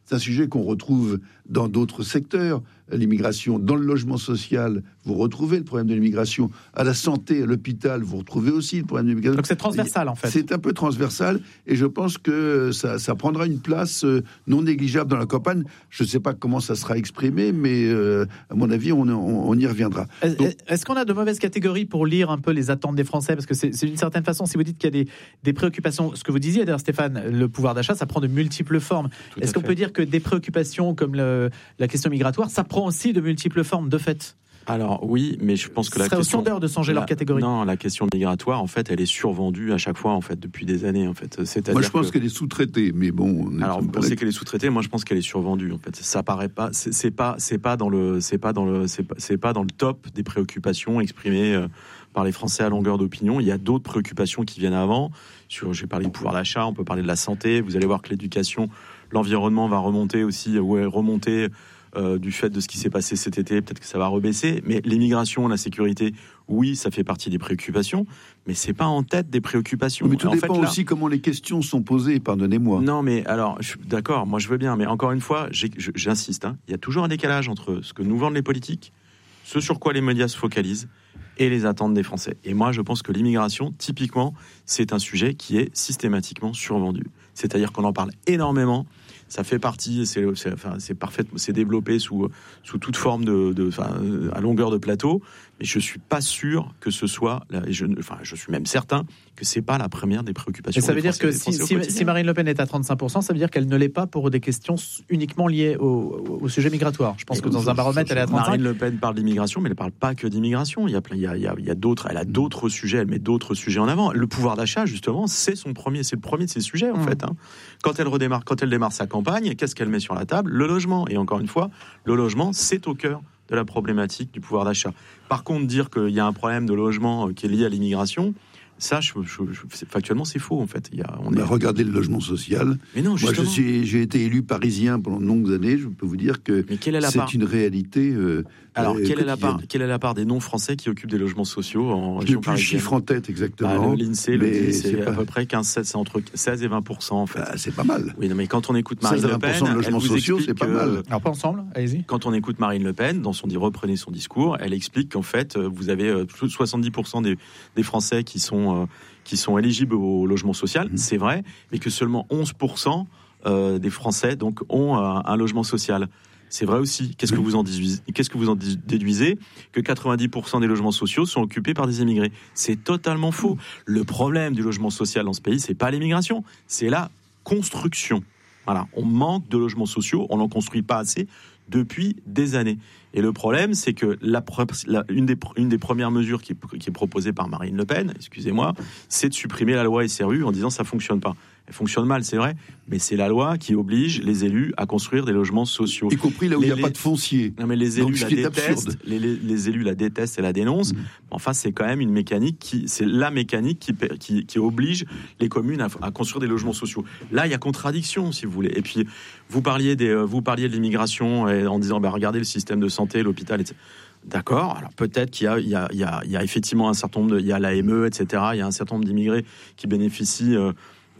C'est un sujet qu'on retrouve dans d'autres secteurs. L'immigration, dans le logement social, vous retrouvez le problème de l'immigration. À la santé, à l'hôpital, vous retrouvez aussi le problème de l'immigration. Donc c'est transversal, en fait. C'est un peu transversal, et je pense que ça, ça prendra une place non négligeable dans la campagne. Je ne sais pas comment ça sera exprimé, mais euh, à mon avis, on, on, on y reviendra. Donc, est-ce qu'on a de mauvaises catégories pour lire un peu les attentes des Français ? Parce que c'est, c'est d'une certaine façon, si vous dites qu'il y a des, des préoccupations, ce que vous disiez d'ailleurs, Stéphane, le pouvoir d'achat, ça prend de multiples formes. Tout est-ce qu'on fait. peut dire que des préoccupations comme le, la question migratoire, ça prend aussi de multiples formes, de fait ? Alors oui, mais je pense que Ce la serait question... aux sondeurs de changer la, leur catégorie. Non, la question migratoire, en fait, elle est survendue à chaque fois, en fait, depuis des années, en fait. C'est-à-dire moi, je pense que... qu'elle est sous-traitée, mais bon... Alors, vous pensez qu'elle est sous-traitée ? Moi, je pense qu'elle est survendue, en fait. Ça paraît pas... C'est, c'est pas, c'est pas dans le... C'est pas dans le... C'est pas, c'est pas dans le top des préoccupations exprimées euh, par les Français à longueur d'opinion. Il y a d'autres préoccupations qui viennent avant. Sur, j'ai parlé du pouvoir d'achat, on peut parler de la santé. Vous allez voir que l'éducation, l'environnement va remonter aussi, ou est remonté... Euh, du fait de ce qui s'est passé cet été, peut-être que ça va rebaisser, mais l'immigration, la sécurité, oui, ça fait partie des préoccupations, mais c'est pas en tête des préoccupations. Mais tout en dépend fait, là... aussi comment les questions sont posées, pardonnez-moi. Non, mais alors, je suis d'accord, moi je veux bien, mais encore une fois, j'ai, je, j'insiste, hein, il y a toujours un décalage entre ce que nous vendent les politiques, ce sur quoi les médias se focalisent, et les attentes des Français. Et moi, je pense que l'immigration, typiquement, c'est un sujet qui est systématiquement survendu. C'est-à-dire qu'on en parle énormément. Ça fait partie, c'est, c'est, enfin, c'est parfait, c'est développé sous, sous toute forme de, de, enfin, à longueur de plateau, mais je suis pas sûr que ce soit, et je, enfin, je suis même certain que c'est pas la première des préoccupations. Et ça veut dire Français, que si, si, si Marine Le Pen est à trente-cinq pour cent, ça veut dire qu'elle ne l'est pas pour des questions uniquement liées au, au sujet migratoire. Je pense et que dans un baromètre, elle est à trente-cinq. Marine Le Pen parle d'immigration, mais elle parle pas que d'immigration. Il y a plein, il y a, il y a, il y a d'autres, elle a d'autres sujets, elle met d'autres sujets en avant. Le pouvoir d'achat, justement, c'est son premier, c'est le premier de ses sujets, en mmh. fait. Hein. Quand elle redémarre, quand elle démarre sa campagne, qu'est-ce qu'elle met sur la table ? Le logement. Et encore une fois, le logement, c'est au cœur de la problématique du pouvoir d'achat. Par contre, dire qu'il y a un problème de logement qui est lié à l'immigration, ça, je, je, je, factuellement, c'est faux, en fait. Il y a, on est... a regardé le logement social. Mais non, justement. Moi, je suis, j'ai été élu parisien pendant de longues années. Je peux vous dire que Mais quelle est la c'est part une réalité. Euh, Alors, euh, quelle est la part Quelle est la part des non-français qui occupent des logements sociaux en je région plus parisienne ? Le chiffre en tête exactement. Bah, l'Insee le dit, c'est, c'est pas... à peu près quinze, seize, c'est entre seize et vingt pour cent en fait. Bah, c'est pas mal. Oui, non, mais quand on écoute Marine Le Pen, de logements sociaux, c'est pas que... mal. Alors pas ensemble, allez-y. Quand on écoute Marine Le Pen, dans son dit reprenez son discours, elle explique qu'en fait, vous avez soixante-dix pour cent des, des Français qui sont euh, qui sont éligibles au logement social, mmh. c'est vrai, mais que seulement onze pour cent euh, des Français donc ont un, un logement social. C'est vrai aussi. Qu'est-ce que vous en déduisez, qu'est-ce que vous en déduisez que quatre-vingt-dix pour cent des logements sociaux sont occupés par des immigrés. C'est totalement faux. Le problème du logement social dans ce pays, c'est pas l'immigration, c'est la construction. Voilà, on manque de logements sociaux, on n'en construit pas assez depuis des années. Et le problème, c'est que la, la, une, des, une des premières mesures qui est, qui est proposée par Marine Le Pen, excusez-moi, c'est de supprimer la loi S R U en disant ça fonctionne pas. Elle fonctionne mal, c'est vrai, mais c'est la loi qui oblige les élus à construire des logements sociaux. Y compris là où il n'y a les... pas de foncier. Non, mais les élus Donc, la détestent, les, les, les élus la détestent et la dénoncent. Mmh. Enfin, c'est quand même une mécanique qui, c'est la mécanique qui, qui, qui oblige les communes à, à construire des logements sociaux. Là, il y a contradiction, si vous voulez. Et puis, vous parliez des, vous parliez de l'immigration en disant, bah, regardez le système de santé, l'hôpital, et cetera. D'accord. Alors peut-être qu'il y a, il y a, il y a, il y a effectivement un certain nombre de, il y a l'A M E, et cetera. Il y a un certain nombre d'immigrés qui bénéficient euh,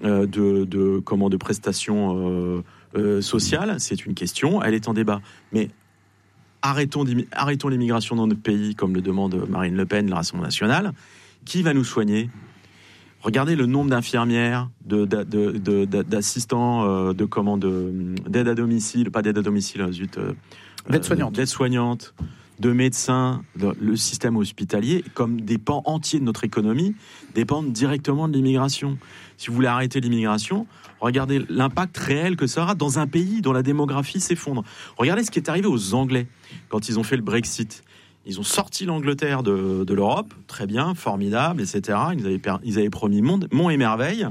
de, de, comment, de prestations euh, euh, sociales. C'est une question. Elle est en débat. Mais arrêtons, arrêtons l'immigration dans notre pays, comme le demande Marine Le Pen, le Rassemblement national. Qui va nous soigner ? Regardez le nombre d'infirmières, de, de, de, de, d'assistants, euh, de comment, de, d'aide à domicile, pas d'aide à domicile, zut, euh, d'aide-soignante. Euh, d'aide-soignante, de médecins, le, le système hospitalier, comme des pans entiers de notre économie, dépendent directement de l'immigration. Si vous voulez arrêter l'immigration, regardez l'impact réel que ça aura dans un pays dont la démographie s'effondre. Regardez ce qui est arrivé aux Anglais quand ils ont fait le Brexit. Ils ont sorti l'Angleterre de, de l'Europe, très bien, formidable, et cetera. Ils avaient, ils avaient promis monde, monts et merveilles.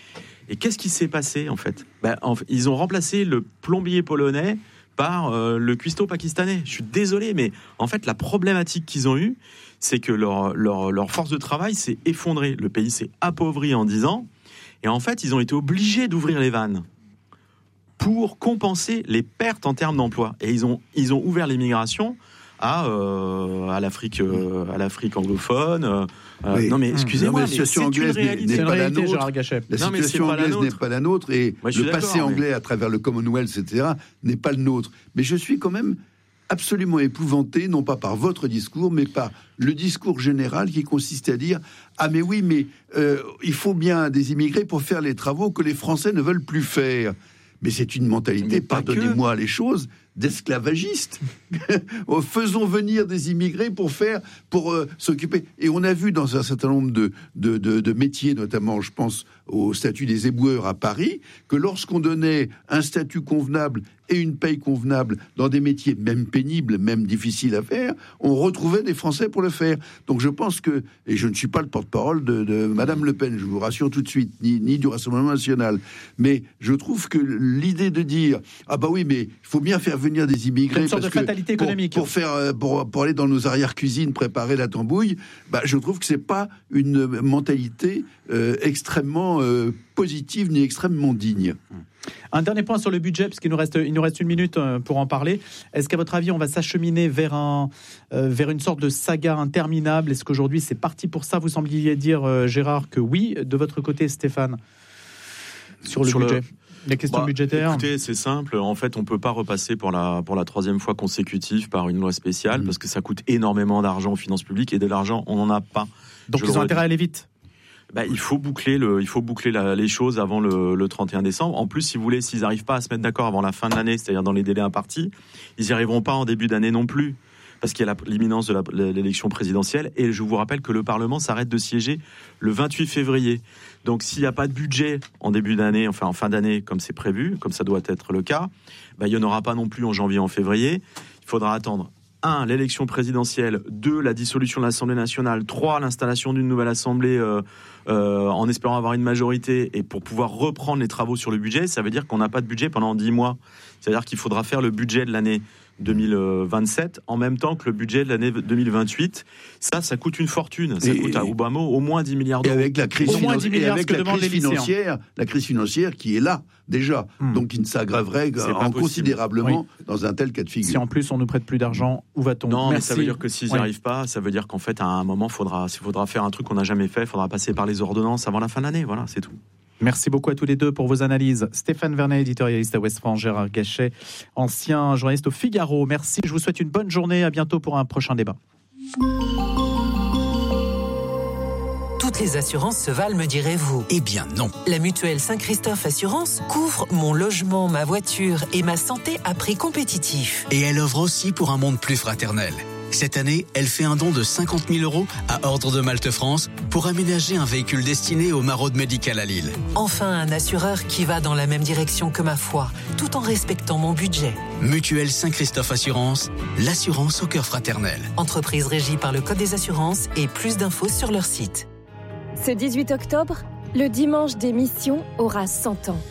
Et qu'est-ce qui s'est passé, en fait, ben, en fait ils ont remplacé le plombier polonais par euh, le cuistot pakistanais. Je suis désolé, mais en fait, la problématique qu'ils ont eue, c'est que leur, leur, leur force de travail s'est effondrée. Le pays s'est appauvri en dix ans. Et en fait, ils ont été obligés d'ouvrir les vannes pour compenser les pertes en termes d'emploi. Et ils ont, ils ont ouvert l'immigration à, euh, à, l'Afrique, euh, à l'Afrique anglophone. Euh, oui. Non mais excusez-moi, la situation mais anglaise n'est, n'est pas la nôtre. Gérard Gachet. La non, situation anglaise la n'est pas la nôtre et Moi, le passé anglais mais... à travers le Commonwealth, et cetera, n'est pas le nôtre. Mais je suis quand même absolument épouvanté, non pas par votre discours, mais par le discours général qui consiste à dire « Ah mais oui, mais euh, il faut bien des immigrés pour faire les travaux que les Français ne veulent plus faire. » Mais c'est une mentalité, pardonnez-moi les choses, d'esclavagistes. Faisons venir des immigrés pour faire, pour euh, s'occuper. Et on a vu dans un certain nombre de, de, de, de métiers, notamment, je pense au statut des éboueurs à Paris, que lorsqu'on donnait un statut convenable et une paye convenable dans des métiers même pénibles, même difficiles à faire, on retrouvait des Français pour le faire. Donc je pense que, et je ne suis pas le porte-parole de, de Madame Le Pen, je vous rassure tout de suite, ni, ni du Rassemblement national, mais je trouve que l'idée de dire ah bah oui, mais il faut bien faire venir des immigrés une sorte parce de fatalité que pour, économique pour faire pour, pour aller dans nos arrière-cuisines préparer la tambouille, bah je trouve que c'est pas une mentalité euh, extrêmement euh, positive ni extrêmement digne. Un dernier point sur le budget, puisqu'il nous reste, il nous reste une minute pour en parler. Est-ce qu'à votre avis, on va s'acheminer vers, un, euh, vers une sorte de saga interminable ? Est-ce qu'aujourd'hui, c'est parti pour ça ? Vous sembliez dire, euh, Gérard, que oui. De votre côté, Stéphane, sur le sur budget le... Les questions bah, budgétaires. Écoutez, c'est simple. En fait, on peut pas repasser pour la pour la troisième fois consécutive par une loi spéciale mmh. parce que ça coûte énormément d'argent aux finances publiques et de l'argent, on n'en a pas. Donc, Je ils ont intérêt à aller vite. Bah, il faut boucler le, il faut boucler la, les choses avant le, le trente et un décembre. En plus, si vous voulez, s'ils n'arrivent pas à se mettre d'accord avant la fin de l'année, c'est-à-dire dans les délais impartis, ils n'y arriveront pas en début d'année non plus, parce qu'il y a la, l'imminence de la, l'élection présidentielle. Et je vous rappelle que le Parlement s'arrête de siéger le vingt-huit février. Donc, s'il n'y a pas de budget en début d'année, enfin en fin d'année, comme c'est prévu, comme ça doit être le cas, bah, il n'y en aura pas non plus en janvier, en février. Il faudra attendre. un, l'élection présidentielle. deux, la dissolution de l'Assemblée nationale. trois, l'installation d'une nouvelle Assemblée euh, euh, en espérant avoir une majorité. Et pour pouvoir reprendre les travaux sur le budget, ça veut dire qu'on n'a pas de budget pendant dix mois. C'est-à-dire qu'il faudra faire le budget de l'année deux mille vingt-sept en même temps que le budget de l'année deux mille vingt-huit. Ça, ça coûte une fortune. Ça et, coûte à Obama au moins dix milliards d'euros. Et avec la crise, financi- et avec la crise financière, la crise financière qui est là déjà, mmh. donc qui ne s'aggraverait considérablement oui. dans un tel cas de figure. Si en plus on nous prête plus d'argent, où va-t-on ? Non, Merci. Mais ça veut dire que s'ils n'y oui. arrivent pas, ça veut dire qu'en fait, à un moment, faudra, il faudra faire un truc qu'on n'a jamais fait. Il faudra passer par les ordonnances avant la fin de l'année. Voilà, c'est tout. Merci beaucoup à tous les deux pour vos analyses. Stéphane Vernet, éditorialiste à Ouest France, Gérard Gachet, ancien journaliste au Figaro. Merci, je vous souhaite une bonne journée. À bientôt pour un prochain débat. Toutes les assurances se valent, me direz-vous ? Eh bien non. La mutuelle Saint-Christophe Assurance couvre mon logement, ma voiture et ma santé à prix compétitif. Et elle offre aussi pour un monde plus fraternel. Cette année, elle fait un don de cinquante mille euros à Ordre de Malte France pour aménager un véhicule destiné aux maraudes médicales à Lille. Enfin, un assureur qui va dans la même direction que ma foi, tout en respectant mon budget. Mutuelle Saint-Christophe Assurance, l'assurance au cœur fraternel. Entreprise régie par le Code des assurances et plus d'infos sur leur site. Ce dix-huit octobre, le dimanche des missions aura cent ans.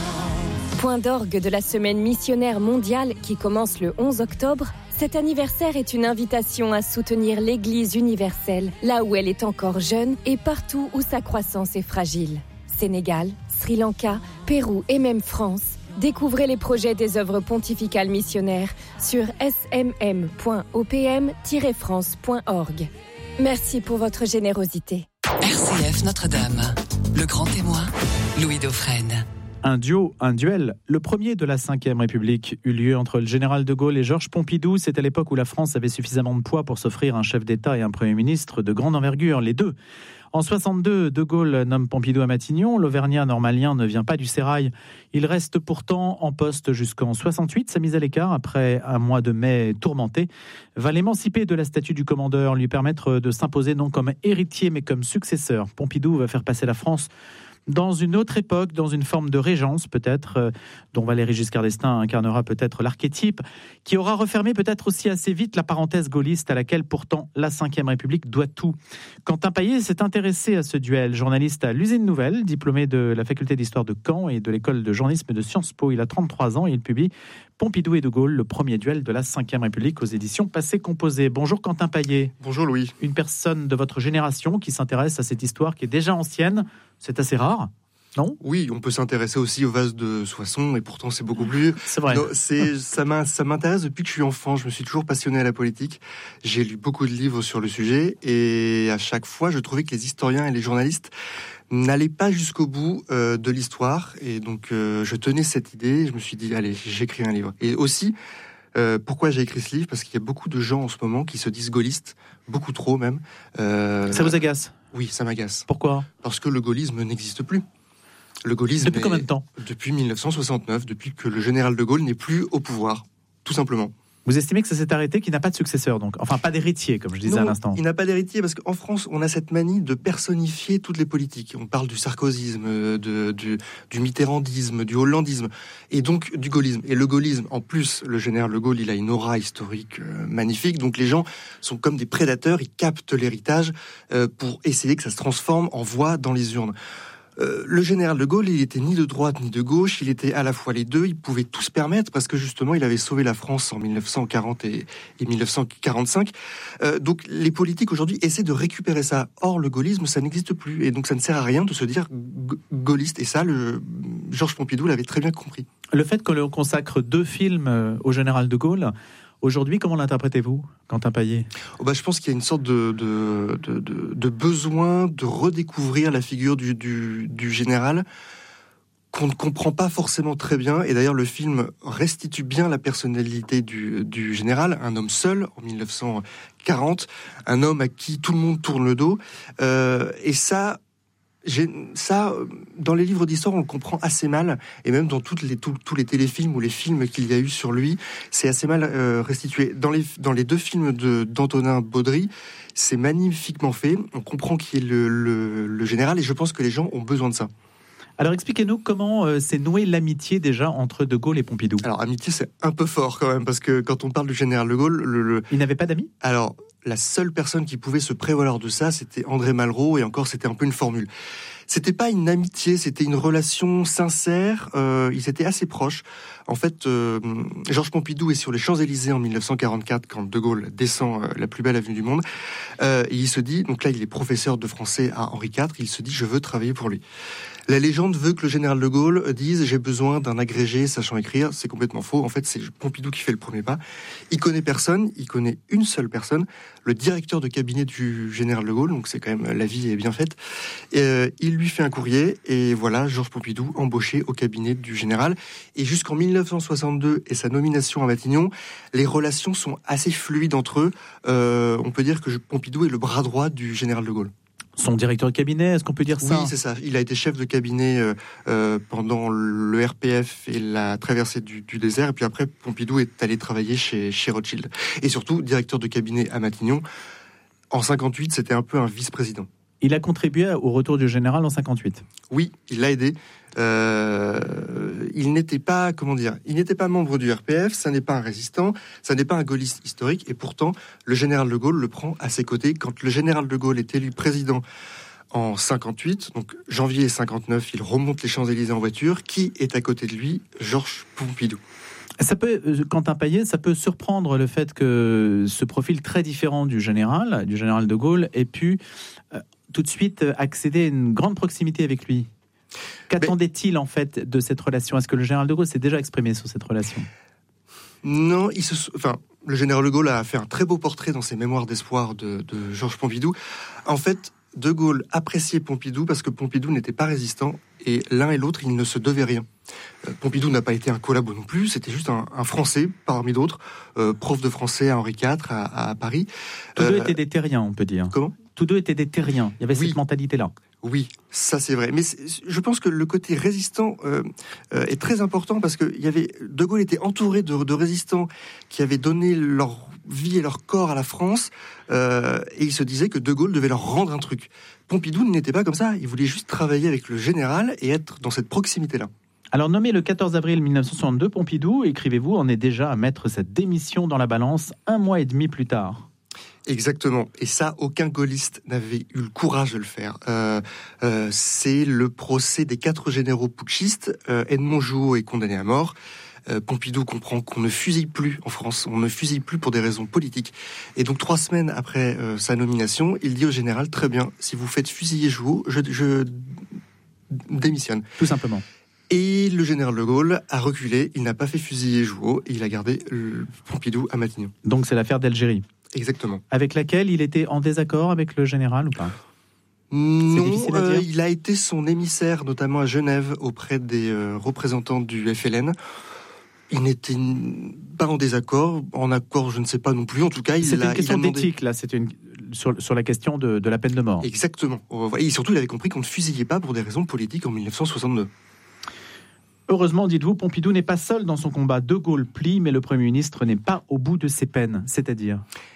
Point d'orgue de la semaine missionnaire mondiale qui commence le onze octobre, cet anniversaire est une invitation à soutenir l'Église universelle, là où elle est encore jeune et partout où sa croissance est fragile. Sénégal, Sri Lanka, Pérou et même France. Découvrez les projets des œuvres pontificales missionnaires sur s m m point o p m tiret france point org. Merci pour votre générosité. R C F Notre-Dame, le grand témoin, Louis Dauphren. Un duo, un duel. Le premier de la cinquième République eut lieu entre le général de Gaulle et Georges Pompidou. C'était l'époque où la France avait suffisamment de poids pour s'offrir un chef d'État et un Premier ministre de grande envergure, les deux. En soixante-deux, de Gaulle nomme Pompidou à Matignon. L'Auvergnat normalien ne vient pas du sérail. Il reste pourtant en poste jusqu'en soixante-huit. Sa mise à l'écart, après un mois de mai tourmenté, va l'émanciper de la statue du commandeur, lui permettre de s'imposer non comme héritier mais comme successeur. Pompidou va faire passer la France dans une autre époque, dans une forme de régence peut-être, euh, dont Valéry Giscard d'Estaing incarnera peut-être l'archétype, qui aura refermé peut-être aussi assez vite la parenthèse gaulliste à laquelle pourtant la cinquième République doit tout. Quentin Paillet s'est intéressé à ce duel, journaliste à l'Usine Nouvelle, diplômé de la faculté d'histoire de Caen et de l'école de journalisme de Sciences Po. Il a trente-trois ans et il publie Pompidou et de Gaulle, le premier duel de la cinquième République aux éditions Passé Composé. Bonjour Quentin Paillet. Bonjour Louis. Une personne de votre génération qui s'intéresse à cette histoire qui est déjà ancienne. C'est assez rare. Non ? Oui, on peut s'intéresser aussi au vase de Soissons, et pourtant c'est beaucoup plus... C'est vrai. Non, c'est, ça, m'a, ça m'intéresse depuis que je suis enfant. Je me suis toujours passionné à la politique. J'ai lu beaucoup de livres sur le sujet, et à chaque fois, je trouvais que les historiens et les journalistes n'allaient pas jusqu'au bout euh, de l'histoire. Et donc, euh, je tenais cette idée, je me suis dit, allez, j'écris un livre. Et aussi... Euh, pourquoi j'ai écrit ce livre ? Parce qu'il y a beaucoup de gens en ce moment qui se disent gaullistes, beaucoup trop même. Euh, ça vous agace ? Oui, ça m'agace. Pourquoi ? Parce que le gaullisme n'existe plus. Le gaullisme depuis est, combien de temps ? Depuis dix-neuf cent soixante-neuf, depuis que le général de Gaulle n'est plus au pouvoir, tout simplement. Vous estimez que ça s'est arrêté, qu'il n'a pas de successeur, donc ? Enfin, pas d'héritier, comme je disais non, à l'instant. Il n'a pas d'héritier, parce qu'en France, on a cette manie de personnifier toutes les politiques. On parle du sarkozysme, de, du, du mitterrandisme, du hollandisme, et donc du gaullisme. Et le gaullisme, en plus, le général de Gaulle, il a une aura historique euh, magnifique, donc les gens sont comme des prédateurs, ils captent l'héritage euh, pour essayer que ça se transforme en voix dans les urnes. Euh, le général de Gaulle, il était ni de droite ni de gauche, il était à la fois les deux, il pouvait tout se permettre parce que justement il avait sauvé la France en dix-neuf cent quarante et, et dix-neuf cent quarante-cinq. Euh, donc les politiques aujourd'hui essaient de récupérer ça. Or le gaullisme, ça n'existe plus et donc ça ne sert à rien de se dire g- gaulliste. Et ça, le Georges Pompidou l'avait très bien compris. Le fait que l'on consacre deux films au général de Gaulle, aujourd'hui, comment l'interprétez-vous, Quentin Paillet ? Oh bah, je pense qu'il y a une sorte de, de, de, de, de besoin de redécouvrir la figure du, du, du général qu'on ne comprend pas forcément très bien. Et d'ailleurs, le film restitue bien la personnalité du, du général, un homme seul en dix-neuf cent quarante, un homme à qui tout le monde tourne le dos. Euh, et ça... J'ai, ça, dans les livres d'histoire, on le comprend assez mal, et même dans toutes les, tous, tous les téléfilms ou les films qu'il y a eu sur lui, c'est assez mal euh, restitué. Dans les, dans les deux films de, d'Antonin Baudry, c'est magnifiquement fait, on comprend qui est le, le, le général, et je pense que les gens ont besoin de ça. Alors expliquez-nous comment euh, s'est nouée l'amitié déjà entre De Gaulle et Pompidou. Alors amitié, c'est un peu fort quand même, parce que quand on parle du général de Gaulle... Le, le... Il n'avait pas d'amis ? Alors... La seule personne qui pouvait se prévaloir de ça, c'était André Malraux, et encore, c'était un peu une formule. C'était pas une amitié, c'était une relation sincère. Euh, ils étaient assez proches. En fait, euh, Georges Pompidou est sur les Champs-Élysées en dix-neuf cent quarante-quatre quand De Gaulle descend euh, la plus belle avenue du monde. Euh, et il se dit, donc là, il est professeur de français à Henri quatre. Il se dit, je veux travailler pour lui. La légende veut que le général de Gaulle dise « j'ai besoin d'un agrégé sachant écrire ». C'est complètement faux. En fait, c'est Pompidou qui fait le premier pas. Il connaît personne, il connaît une seule personne, le directeur de cabinet du général de Gaulle, donc c'est quand même, la vie est bien faite. Et, euh, il lui fait un courrier, et voilà, Georges Pompidou embauché au cabinet du général. Et jusqu'en dix-neuf cent soixante-deux et sa nomination à Matignon, les relations sont assez fluides entre eux. Euh, on peut dire que Pompidou est le bras droit du général de Gaulle. Son directeur de cabinet, est-ce qu'on peut dire ça ? Oui, c'est ça. Il a été chef de cabinet euh, euh, pendant le R P F et la traversée du, du désert. Et puis après, Pompidou est allé travailler chez, chez Rothschild. Et surtout, directeur de cabinet à Matignon. En cinquante-huit, c'était un peu un vice-président. Il a contribué au retour du général en cinquante-huit. Oui, il l'a aidé. Euh, il n'était pas, comment dire, il n'était pas membre du R P F, ça n'est pas un résistant, ça n'est pas un gaulliste historique, et pourtant, le général de Gaulle le prend à ses côtés. Quand le général de Gaulle est élu président en cinquante-huit, donc janvier cinquante-neuf, il remonte les Champs-Élysées en voiture. Qui est à côté de lui ? Georges Pompidou. Ça peut, Quentin Paillet, ça peut surprendre le fait que ce profil très différent du général, du général de Gaulle, ait pu euh, tout de suite accéder à une grande proximité avec lui. Qu'attendait-il en fait de cette relation ? Est-ce que le général de Gaulle s'est déjà exprimé sur cette relation ? Non, il se, enfin, le général de Gaulle a fait un très beau portrait dans ses mémoires d'espoir de, de Georges Pompidou. En fait, De Gaulle appréciait Pompidou parce que Pompidou n'était pas résistant, et l'un et l'autre, ils ne se devaient rien. Euh, Pompidou n'a pas été un collabo non plus, c'était juste un, un Français parmi d'autres, euh, prof de français à Henri quatre à, à Paris. Tous euh, deux étaient des terriens, on peut dire. Comment ? Tous deux étaient des terriens. Il y avait oui. cette mentalité-là. Oui, ça c'est vrai. Mais c'est, je pense que le côté résistant euh, euh, est très important parce que il y avait, De Gaulle était entouré de, de résistants qui avaient donné leur vie et leur corps à la France, euh, et il se disait que De Gaulle devait leur rendre un truc. Pompidou n'était pas comme ça. Il voulait juste travailler avec le général et être dans cette proximité-là. Alors, nommé le quatorze avril mille neuf cent soixante-deux, Pompidou, écrivez-vous, en est déjà à mettre sa démission dans la balance un mois et demi plus tard. Exactement. Et ça, aucun gaulliste n'avait eu le courage de le faire. Euh, euh, c'est le procès des quatre généraux putschistes. Euh, Edmond Jouhaud est condamné à mort. Euh, Pompidou comprend qu'on ne fusille plus en France. On ne fusille plus pour des raisons politiques. Et donc, trois semaines après euh, sa nomination, il dit au général, très bien, si vous faites fusiller Jouhaud, je, je démissionne. Tout simplement. Et le général de Gaulle a reculé, il n'a pas fait fusiller Jouot, et il a gardé Pompidou à Matignon. Donc c'est l'affaire d'Algérie. Exactement. Avec laquelle il était en désaccord avec le général ou pas ? Non, euh, il a été son émissaire, notamment à Genève, auprès des euh, représentants du F L N. Il n'était pas en désaccord, en accord, je ne sais pas non plus. En tout cas, il c'était a, une question il a demandé... d'éthique, là. C'était une sur, sur la question de, de la peine de mort. Exactement. Et surtout, il avait compris qu'on ne fusillait pas pour des raisons politiques en dix-neuf cent soixante-deux. Heureusement, dites-vous, Pompidou n'est pas seul dans son combat. De Gaulle plie, mais le Premier ministre n'est pas au bout de ses peines. C'est-à-dire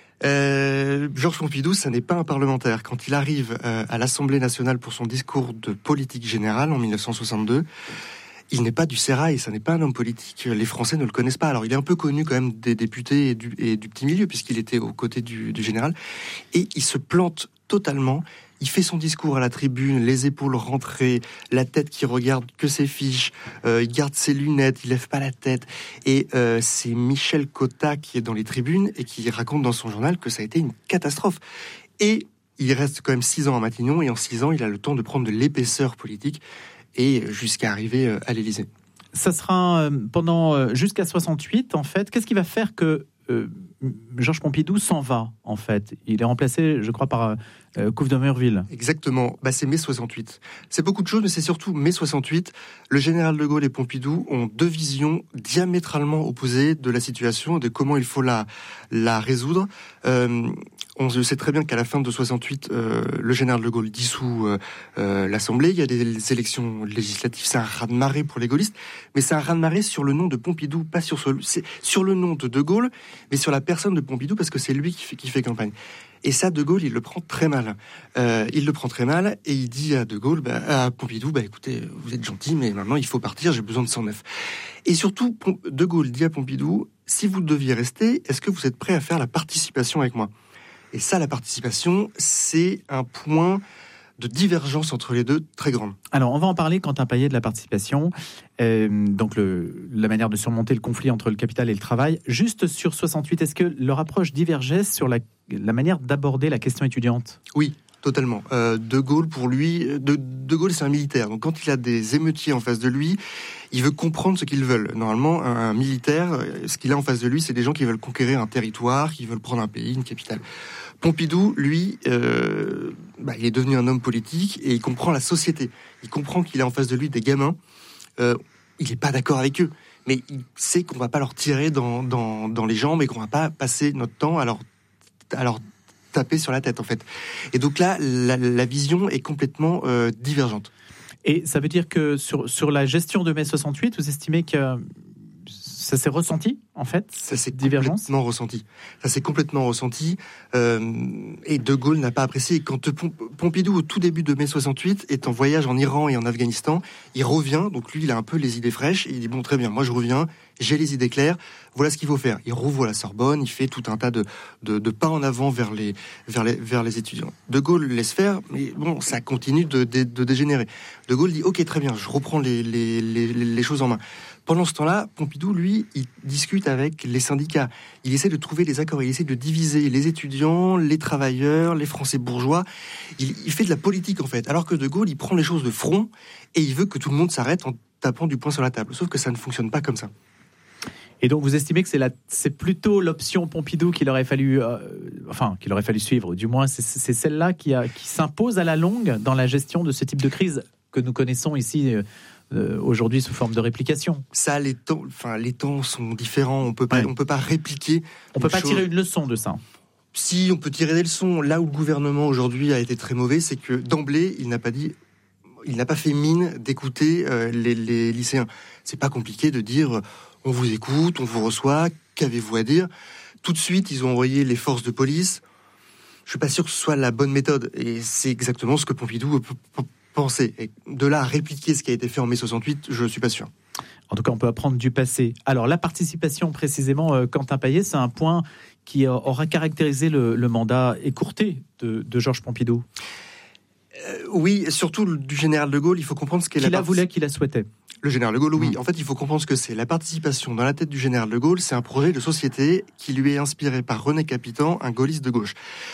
euh, Georges Pompidou, ça n'est pas un parlementaire. Quand il arrive euh, à l'Assemblée nationale pour son discours de politique générale en dix-neuf cent soixante-deux, il n'est pas du sérail, ça n'est pas un homme politique. Les Français ne le connaissent pas. Alors, il est un peu connu quand même des députés et du, et du petit milieu, puisqu'il était aux côtés du, du général. Et il se plante totalement. Il fait son discours à la tribune, les épaules rentrées, la tête qui regarde que ses fiches, euh, il garde ses lunettes, il lève pas la tête. Et euh, c'est Michel Cotta qui est dans les tribunes et qui raconte dans son journal que ça a été une catastrophe. Et il reste quand même six ans à Matignon, et en six ans, il a le temps de prendre de l'épaisseur politique et jusqu'à arriver à l'Élysée. Ça sera euh, pendant euh, jusqu'à soixante-huit, en fait. Qu'est-ce qui va faire que euh, Georges Pompidou s'en va, en fait? Il est remplacé, je crois, par euh, Couve de Murville. Exactement. Bah, c'est mai soixante-huit. C'est beaucoup de choses, mais c'est surtout mai soixante-huit. Le général de Gaulle et Pompidou ont deux visions diamétralement opposées de la situation, de comment il faut la, la résoudre. Euh, on sait très bien qu'à la fin de soixante-huit, euh, le général de Gaulle dissout euh, euh, l'Assemblée. Il y a des élections législatives. C'est un raz-de-marée pour les gaullistes, mais c'est un raz-de-marée sur le nom de Pompidou, pas sur, c'est sur le nom de De Gaulle, mais sur la personne de Pompidou, parce que c'est lui qui fait, qui fait campagne. Et ça, De Gaulle, il le prend très mal. Euh, il le prend très mal, et il dit à De Gaulle, bah, à Pompidou, bah écoutez, vous êtes gentil, mais maintenant il faut partir, j'ai besoin de cent neuf. Et surtout, De Gaulle dit à Pompidou, si vous deviez rester, est-ce que vous êtes prêt à faire la participation avec moi ? Et ça, la participation, c'est un point de divergence entre les deux très grande. Alors, on va en parler, Quentin Paillet, de la participation. Euh, donc, le, la manière de surmonter le conflit entre le capital et le travail. Juste sur soixante-huit, est-ce que leur approche divergeait sur la, la manière d'aborder la question étudiante ? Oui, totalement. Euh, de Gaulle, pour lui, de, de Gaulle, c'est un militaire. Donc, quand il a des émeutiers en face de lui, il veut comprendre ce qu'ils veulent. Normalement, un, un militaire, ce qu'il a en face de lui, c'est des gens qui veulent conquérir un territoire, qui veulent prendre un pays, une capitale. Pompidou, lui, euh, bah, il est devenu un homme politique et il comprend la société. Il comprend qu'il a en face de lui des gamins. Euh, il n'est pas d'accord avec eux, mais il sait qu'on ne va pas leur tirer dans, dans, dans les jambes et qu'on ne va pas passer notre temps à leur, à leur taper sur la tête, en fait. Et donc là, la, la vision est complètement euh, divergente. Et ça veut dire que sur, sur la gestion de mai soixante-huit, vous estimez que ça s'est ressenti, en fait, ça s'est divergence complètement ressenti. Ça s'est complètement ressenti. Euh, et De Gaulle n'a pas apprécié. Quand Pompidou, au tout début de mai soixante-huit, est en voyage en Iran et en Afghanistan, il revient. Donc lui, il a un peu les idées fraîches. Et il dit, bon, très bien, moi je reviens, j'ai les idées claires. Voilà ce qu'il faut faire. Il rouvre la Sorbonne, il fait tout un tas de, de, de pas en avant vers les, vers, les, vers les étudiants. De Gaulle laisse faire, mais bon, ça continue de, de, de dégénérer. De Gaulle dit, ok, très bien, je reprends les, les, les, les choses en main. Pendant ce temps-là, Pompidou, lui, il discute avec les syndicats. Il essaie de trouver les accords, il essaie de diviser les étudiants, les travailleurs, les Français bourgeois. Il, il fait de la politique, en fait. Alors que De Gaulle, il prend les choses de front et il veut que tout le monde s'arrête en tapant du poing sur la table. Sauf que ça ne fonctionne pas comme ça. Et donc, vous estimez que c'est, la, c'est plutôt l'option Pompidou qu'il aurait fallu, euh, enfin, qu'il aurait fallu suivre. Du moins, c'est, c'est celle-là qui, a, qui s'impose à la longue dans la gestion de ce type de crise que nous connaissons ici euh, Euh, aujourd'hui sous forme de réplication. Ça, les temps, enfin, les temps sont différents. On peut pas, ouais. on peut pas répliquer. On peut pas chose. tirer une leçon de ça. Si on peut tirer des leçons, là où le gouvernement aujourd'hui a été très mauvais, c'est que d'emblée, il n'a pas dit, il n'a pas fait mine d'écouter euh, les, les lycéens. C'est pas compliqué de dire, on vous écoute, on vous reçoit, qu'avez-vous à dire ? Tout de suite, ils ont envoyé les forces de police. Je suis pas sûr que ce soit la bonne méthode. Et c'est exactement ce que Pompidou penser. Et de là à répliquer ce qui a été fait en mai soixante-huit, je ne suis pas sûr. En tout cas, on peut apprendre du passé. Alors, la participation, précisément, euh, Quentin Paillet, c'est un point qui euh, aura caractérisé le, le mandat écourté de, de Georges Pompidou. Euh, oui, surtout du général de Gaulle, il faut comprendre ce qu'est qu'il la partic... voulait, qu'il la souhaitait. Le général de Gaulle, oui. Mmh. En fait, il faut comprendre ce que c'est. La participation dans la tête du général de Gaulle, c'est un projet de société qui lui est inspiré par René Capitan, un gaulliste de gauche.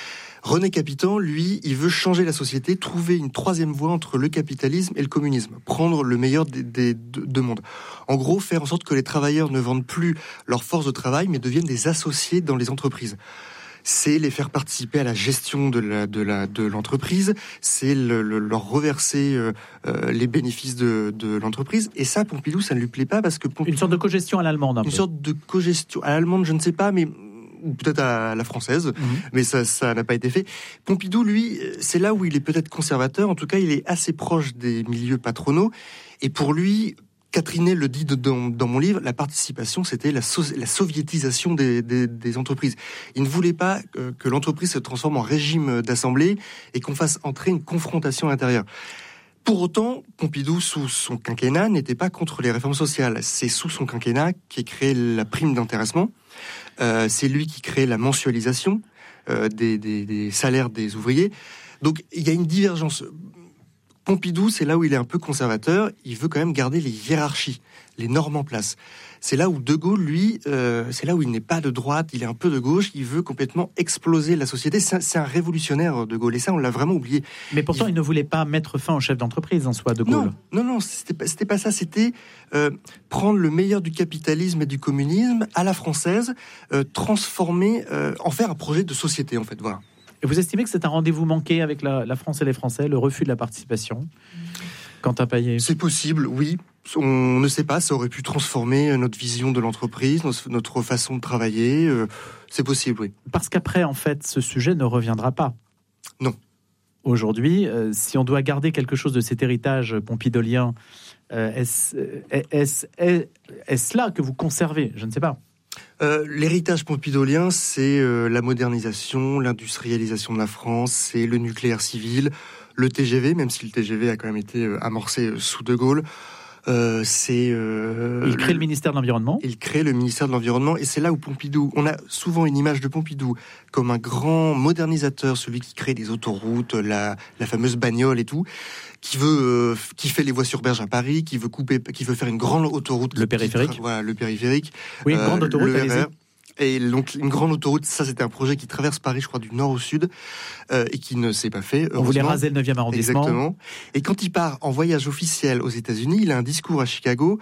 René Capitan, lui, il veut changer la société, trouver une troisième voie entre le capitalisme et le communisme, prendre le meilleur des, des deux mondes. En gros, faire en sorte que les travailleurs ne vendent plus leur force de travail, mais deviennent des associés dans les entreprises. C'est les faire participer à la gestion de, la, de, la, de l'entreprise, c'est le, le, leur reverser euh, euh, les bénéfices de, de l'entreprise. Et ça, Pompidou, ça ne lui plaît pas parce que Pompidou, une sorte de cogestion à l'allemande. Un une peu. sorte de cogestion à l'allemande, je ne sais pas, mais ou peut-être à la française, mmh. mais ça, ça n'a pas été fait. Pompidou, lui, c'est là où il est peut-être conservateur. En tout cas, il est assez proche des milieux patronaux. Et pour lui, Catherine le dit dans, dans mon livre, la participation, c'était la, so- la soviétisation des, des, des entreprises. Il ne voulait pas que, que l'entreprise se transforme en régime d'assemblée et qu'on fasse entrer une confrontation intérieure. Pour autant, Pompidou, sous son quinquennat, n'était pas contre les réformes sociales. C'est sous son quinquennat qu'est créée la prime d'intéressement. Euh, c'est lui qui crée la mensualisation euh, des, des, des salaires des ouvriers. Donc, il y a une divergence. Pompidou, c'est là où il est un peu conservateur. Il veut quand même garder les hiérarchies, les normes en place. C'est là où De Gaulle, lui, euh, c'est là où il n'est pas de droite, il est un peu de gauche. Il veut complètement exploser la société. C'est un, c'est un révolutionnaire, De Gaulle, et ça, on l'a vraiment oublié. Mais pourtant, il, il ne voulait pas mettre fin au chef d'entreprise en soi, De Gaulle. Non, non, non, c'était pas, c'était pas ça. C'était euh, prendre le meilleur du capitalisme et du communisme à la française, euh, transformer, euh, en faire un projet de société, en fait. Voilà. Et vous estimez que c'est un rendez-vous manqué avec la, la France et les Français, le refus de la participation ? Quentin Paillet. C'est possible, oui. On ne sait pas, ça aurait pu transformer notre vision de l'entreprise, notre façon de travailler. C'est possible, oui. Parce qu'après, en fait, ce sujet ne reviendra pas. Non. Aujourd'hui, euh, si on doit garder quelque chose de cet héritage pompidolien, euh, est-ce, est-ce, est-ce, est-ce là que vous conservez ? Je ne sais pas. Euh, l'héritage pompidolien, c'est euh, la modernisation, l'industrialisation de la France, c'est le nucléaire civil, le T G V, même si le T G V a quand même été euh, amorcé euh, sous De Gaulle. Euh, c'est, euh, il crée le, le ministère de l'Environnement. Il crée le ministère de l'Environnement, et c'est là où Pompidou, on a souvent une image de Pompidou comme un grand modernisateur, celui qui crée des autoroutes, la, la fameuse bagnole et tout, qui veut, euh, qui fait les voies sur berge à Paris, qui veut couper, qui veut faire une grande autoroute. Le périphérique. Tra- voilà, le périphérique. Oui, une euh, grande autoroute. Le R R. Et donc une grande autoroute, ça c'était un projet qui traverse Paris, je crois, du nord au sud, euh, et qui ne s'est pas fait. On voulait raser le neuvième arrondissement. Exactement. Et quand il part en voyage officiel aux États-Unis, il a un discours à Chicago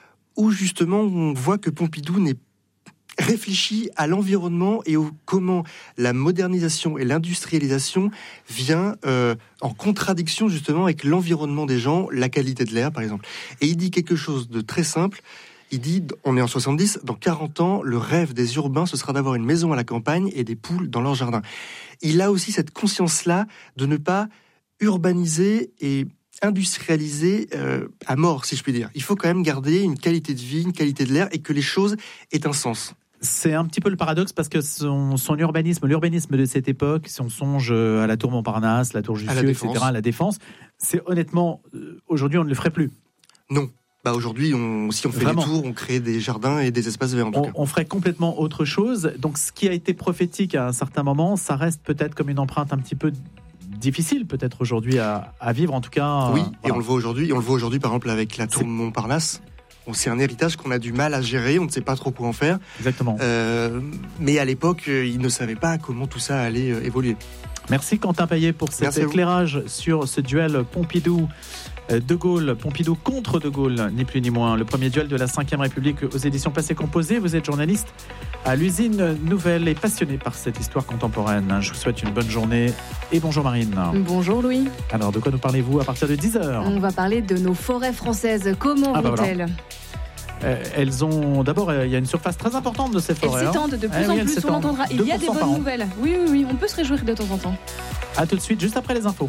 où justement on voit que Pompidou n'est réfléchit à l'environnement et au comment la modernisation et l'industrialisation vient euh, en contradiction justement avec l'environnement des gens, la qualité de l'air par exemple. Et il dit quelque chose de très simple. Il dit, on est en soixante-dix, dans quarante ans, le rêve des urbains, ce sera d'avoir une maison à la campagne et des poules dans leur jardin. Il a aussi cette conscience-là de ne pas urbaniser et industrialiser euh, à mort, si je puis dire. Il faut quand même garder une qualité de vie, une qualité de l'air et que les choses aient un sens. C'est un petit peu le paradoxe parce que son, son urbanisme, l'urbanisme de cette époque, si on songe à la tour Montparnasse, la tour Jussieu, et cetera, à la Défense, c'est honnêtement, aujourd'hui, on ne le ferait plus. Non. Bah aujourd'hui, on, si on fait Vraiment. des tours, on crée des jardins et des espaces verts en tout on, cas. On ferait complètement autre chose. Donc ce qui a été prophétique à un certain moment, ça reste peut-être comme une empreinte un petit peu difficile peut-être aujourd'hui à, à vivre en tout cas. Oui, euh, et voilà. on le voit aujourd'hui. On le voit aujourd'hui par exemple avec la tour Montparnasse. Bon, c'est un héritage qu'on a du mal à gérer, on ne sait pas trop quoi en faire. Exactement. Euh, mais à l'époque, ils ne savaient pas comment tout ça allait euh, évoluer. Merci Quentin Paillet pour cet Merci éclairage sur ce duel Pompidou. De Gaulle, Pompidou contre De Gaulle, ni plus ni moins. Le premier duel de la cinquième République aux éditions Passé Composé. Vous êtes journaliste à l'usine Nouvelle et passionné par cette histoire contemporaine. Je vous souhaite une bonne journée et bonjour Marine. Bonjour Louis. Alors de quoi nous parlez-vous à partir de dix heures ? On va parler de nos forêts françaises. Comment ah vont-elles bah voilà. euh, Elles ont d'abord, il y a une surface très importante de ces forêts. Elles s'étendent de plus eh en oui, plus, on l'entendra. Il y a des bonnes nouvelles. Oui, oui, oui, on peut se réjouir de temps en temps. A tout de suite, juste après les infos.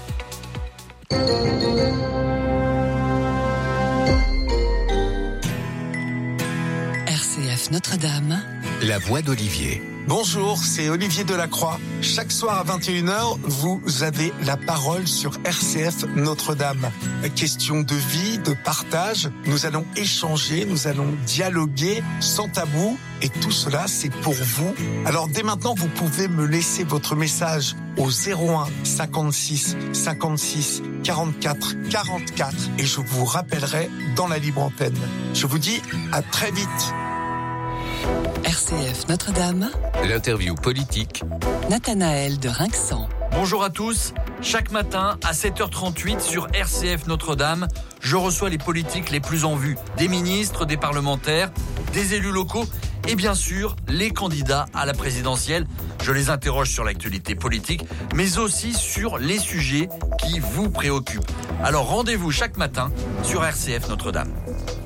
Notre-Dame, la voix d'Olivier. Bonjour, c'est Olivier Delacroix. Chaque soir à vingt et une heures, vous avez la parole sur R C F Notre-Dame. Question de vie, de partage, nous allons échanger, nous allons dialoguer sans tabou et tout cela c'est pour vous. Alors dès maintenant, vous pouvez me laisser votre message au zéro un cinquante-six cinquante-six quarante-quatre quarante-quatre et je vous rappellerai dans la libre antenne. Je vous dis à très vite. R C F Notre-Dame. L'interview politique. Nathanaël de Rinxan. Bonjour à tous. Chaque matin à sept heures trente-huit sur R C F Notre-Dame, je reçois les politiques les plus en vue. Des ministres, des parlementaires, des élus locaux et bien sûr les candidats à la présidentielle. Je les interroge sur l'actualité politique, mais aussi sur les sujets qui vous préoccupent. Alors rendez-vous chaque matin sur R C F Notre-Dame.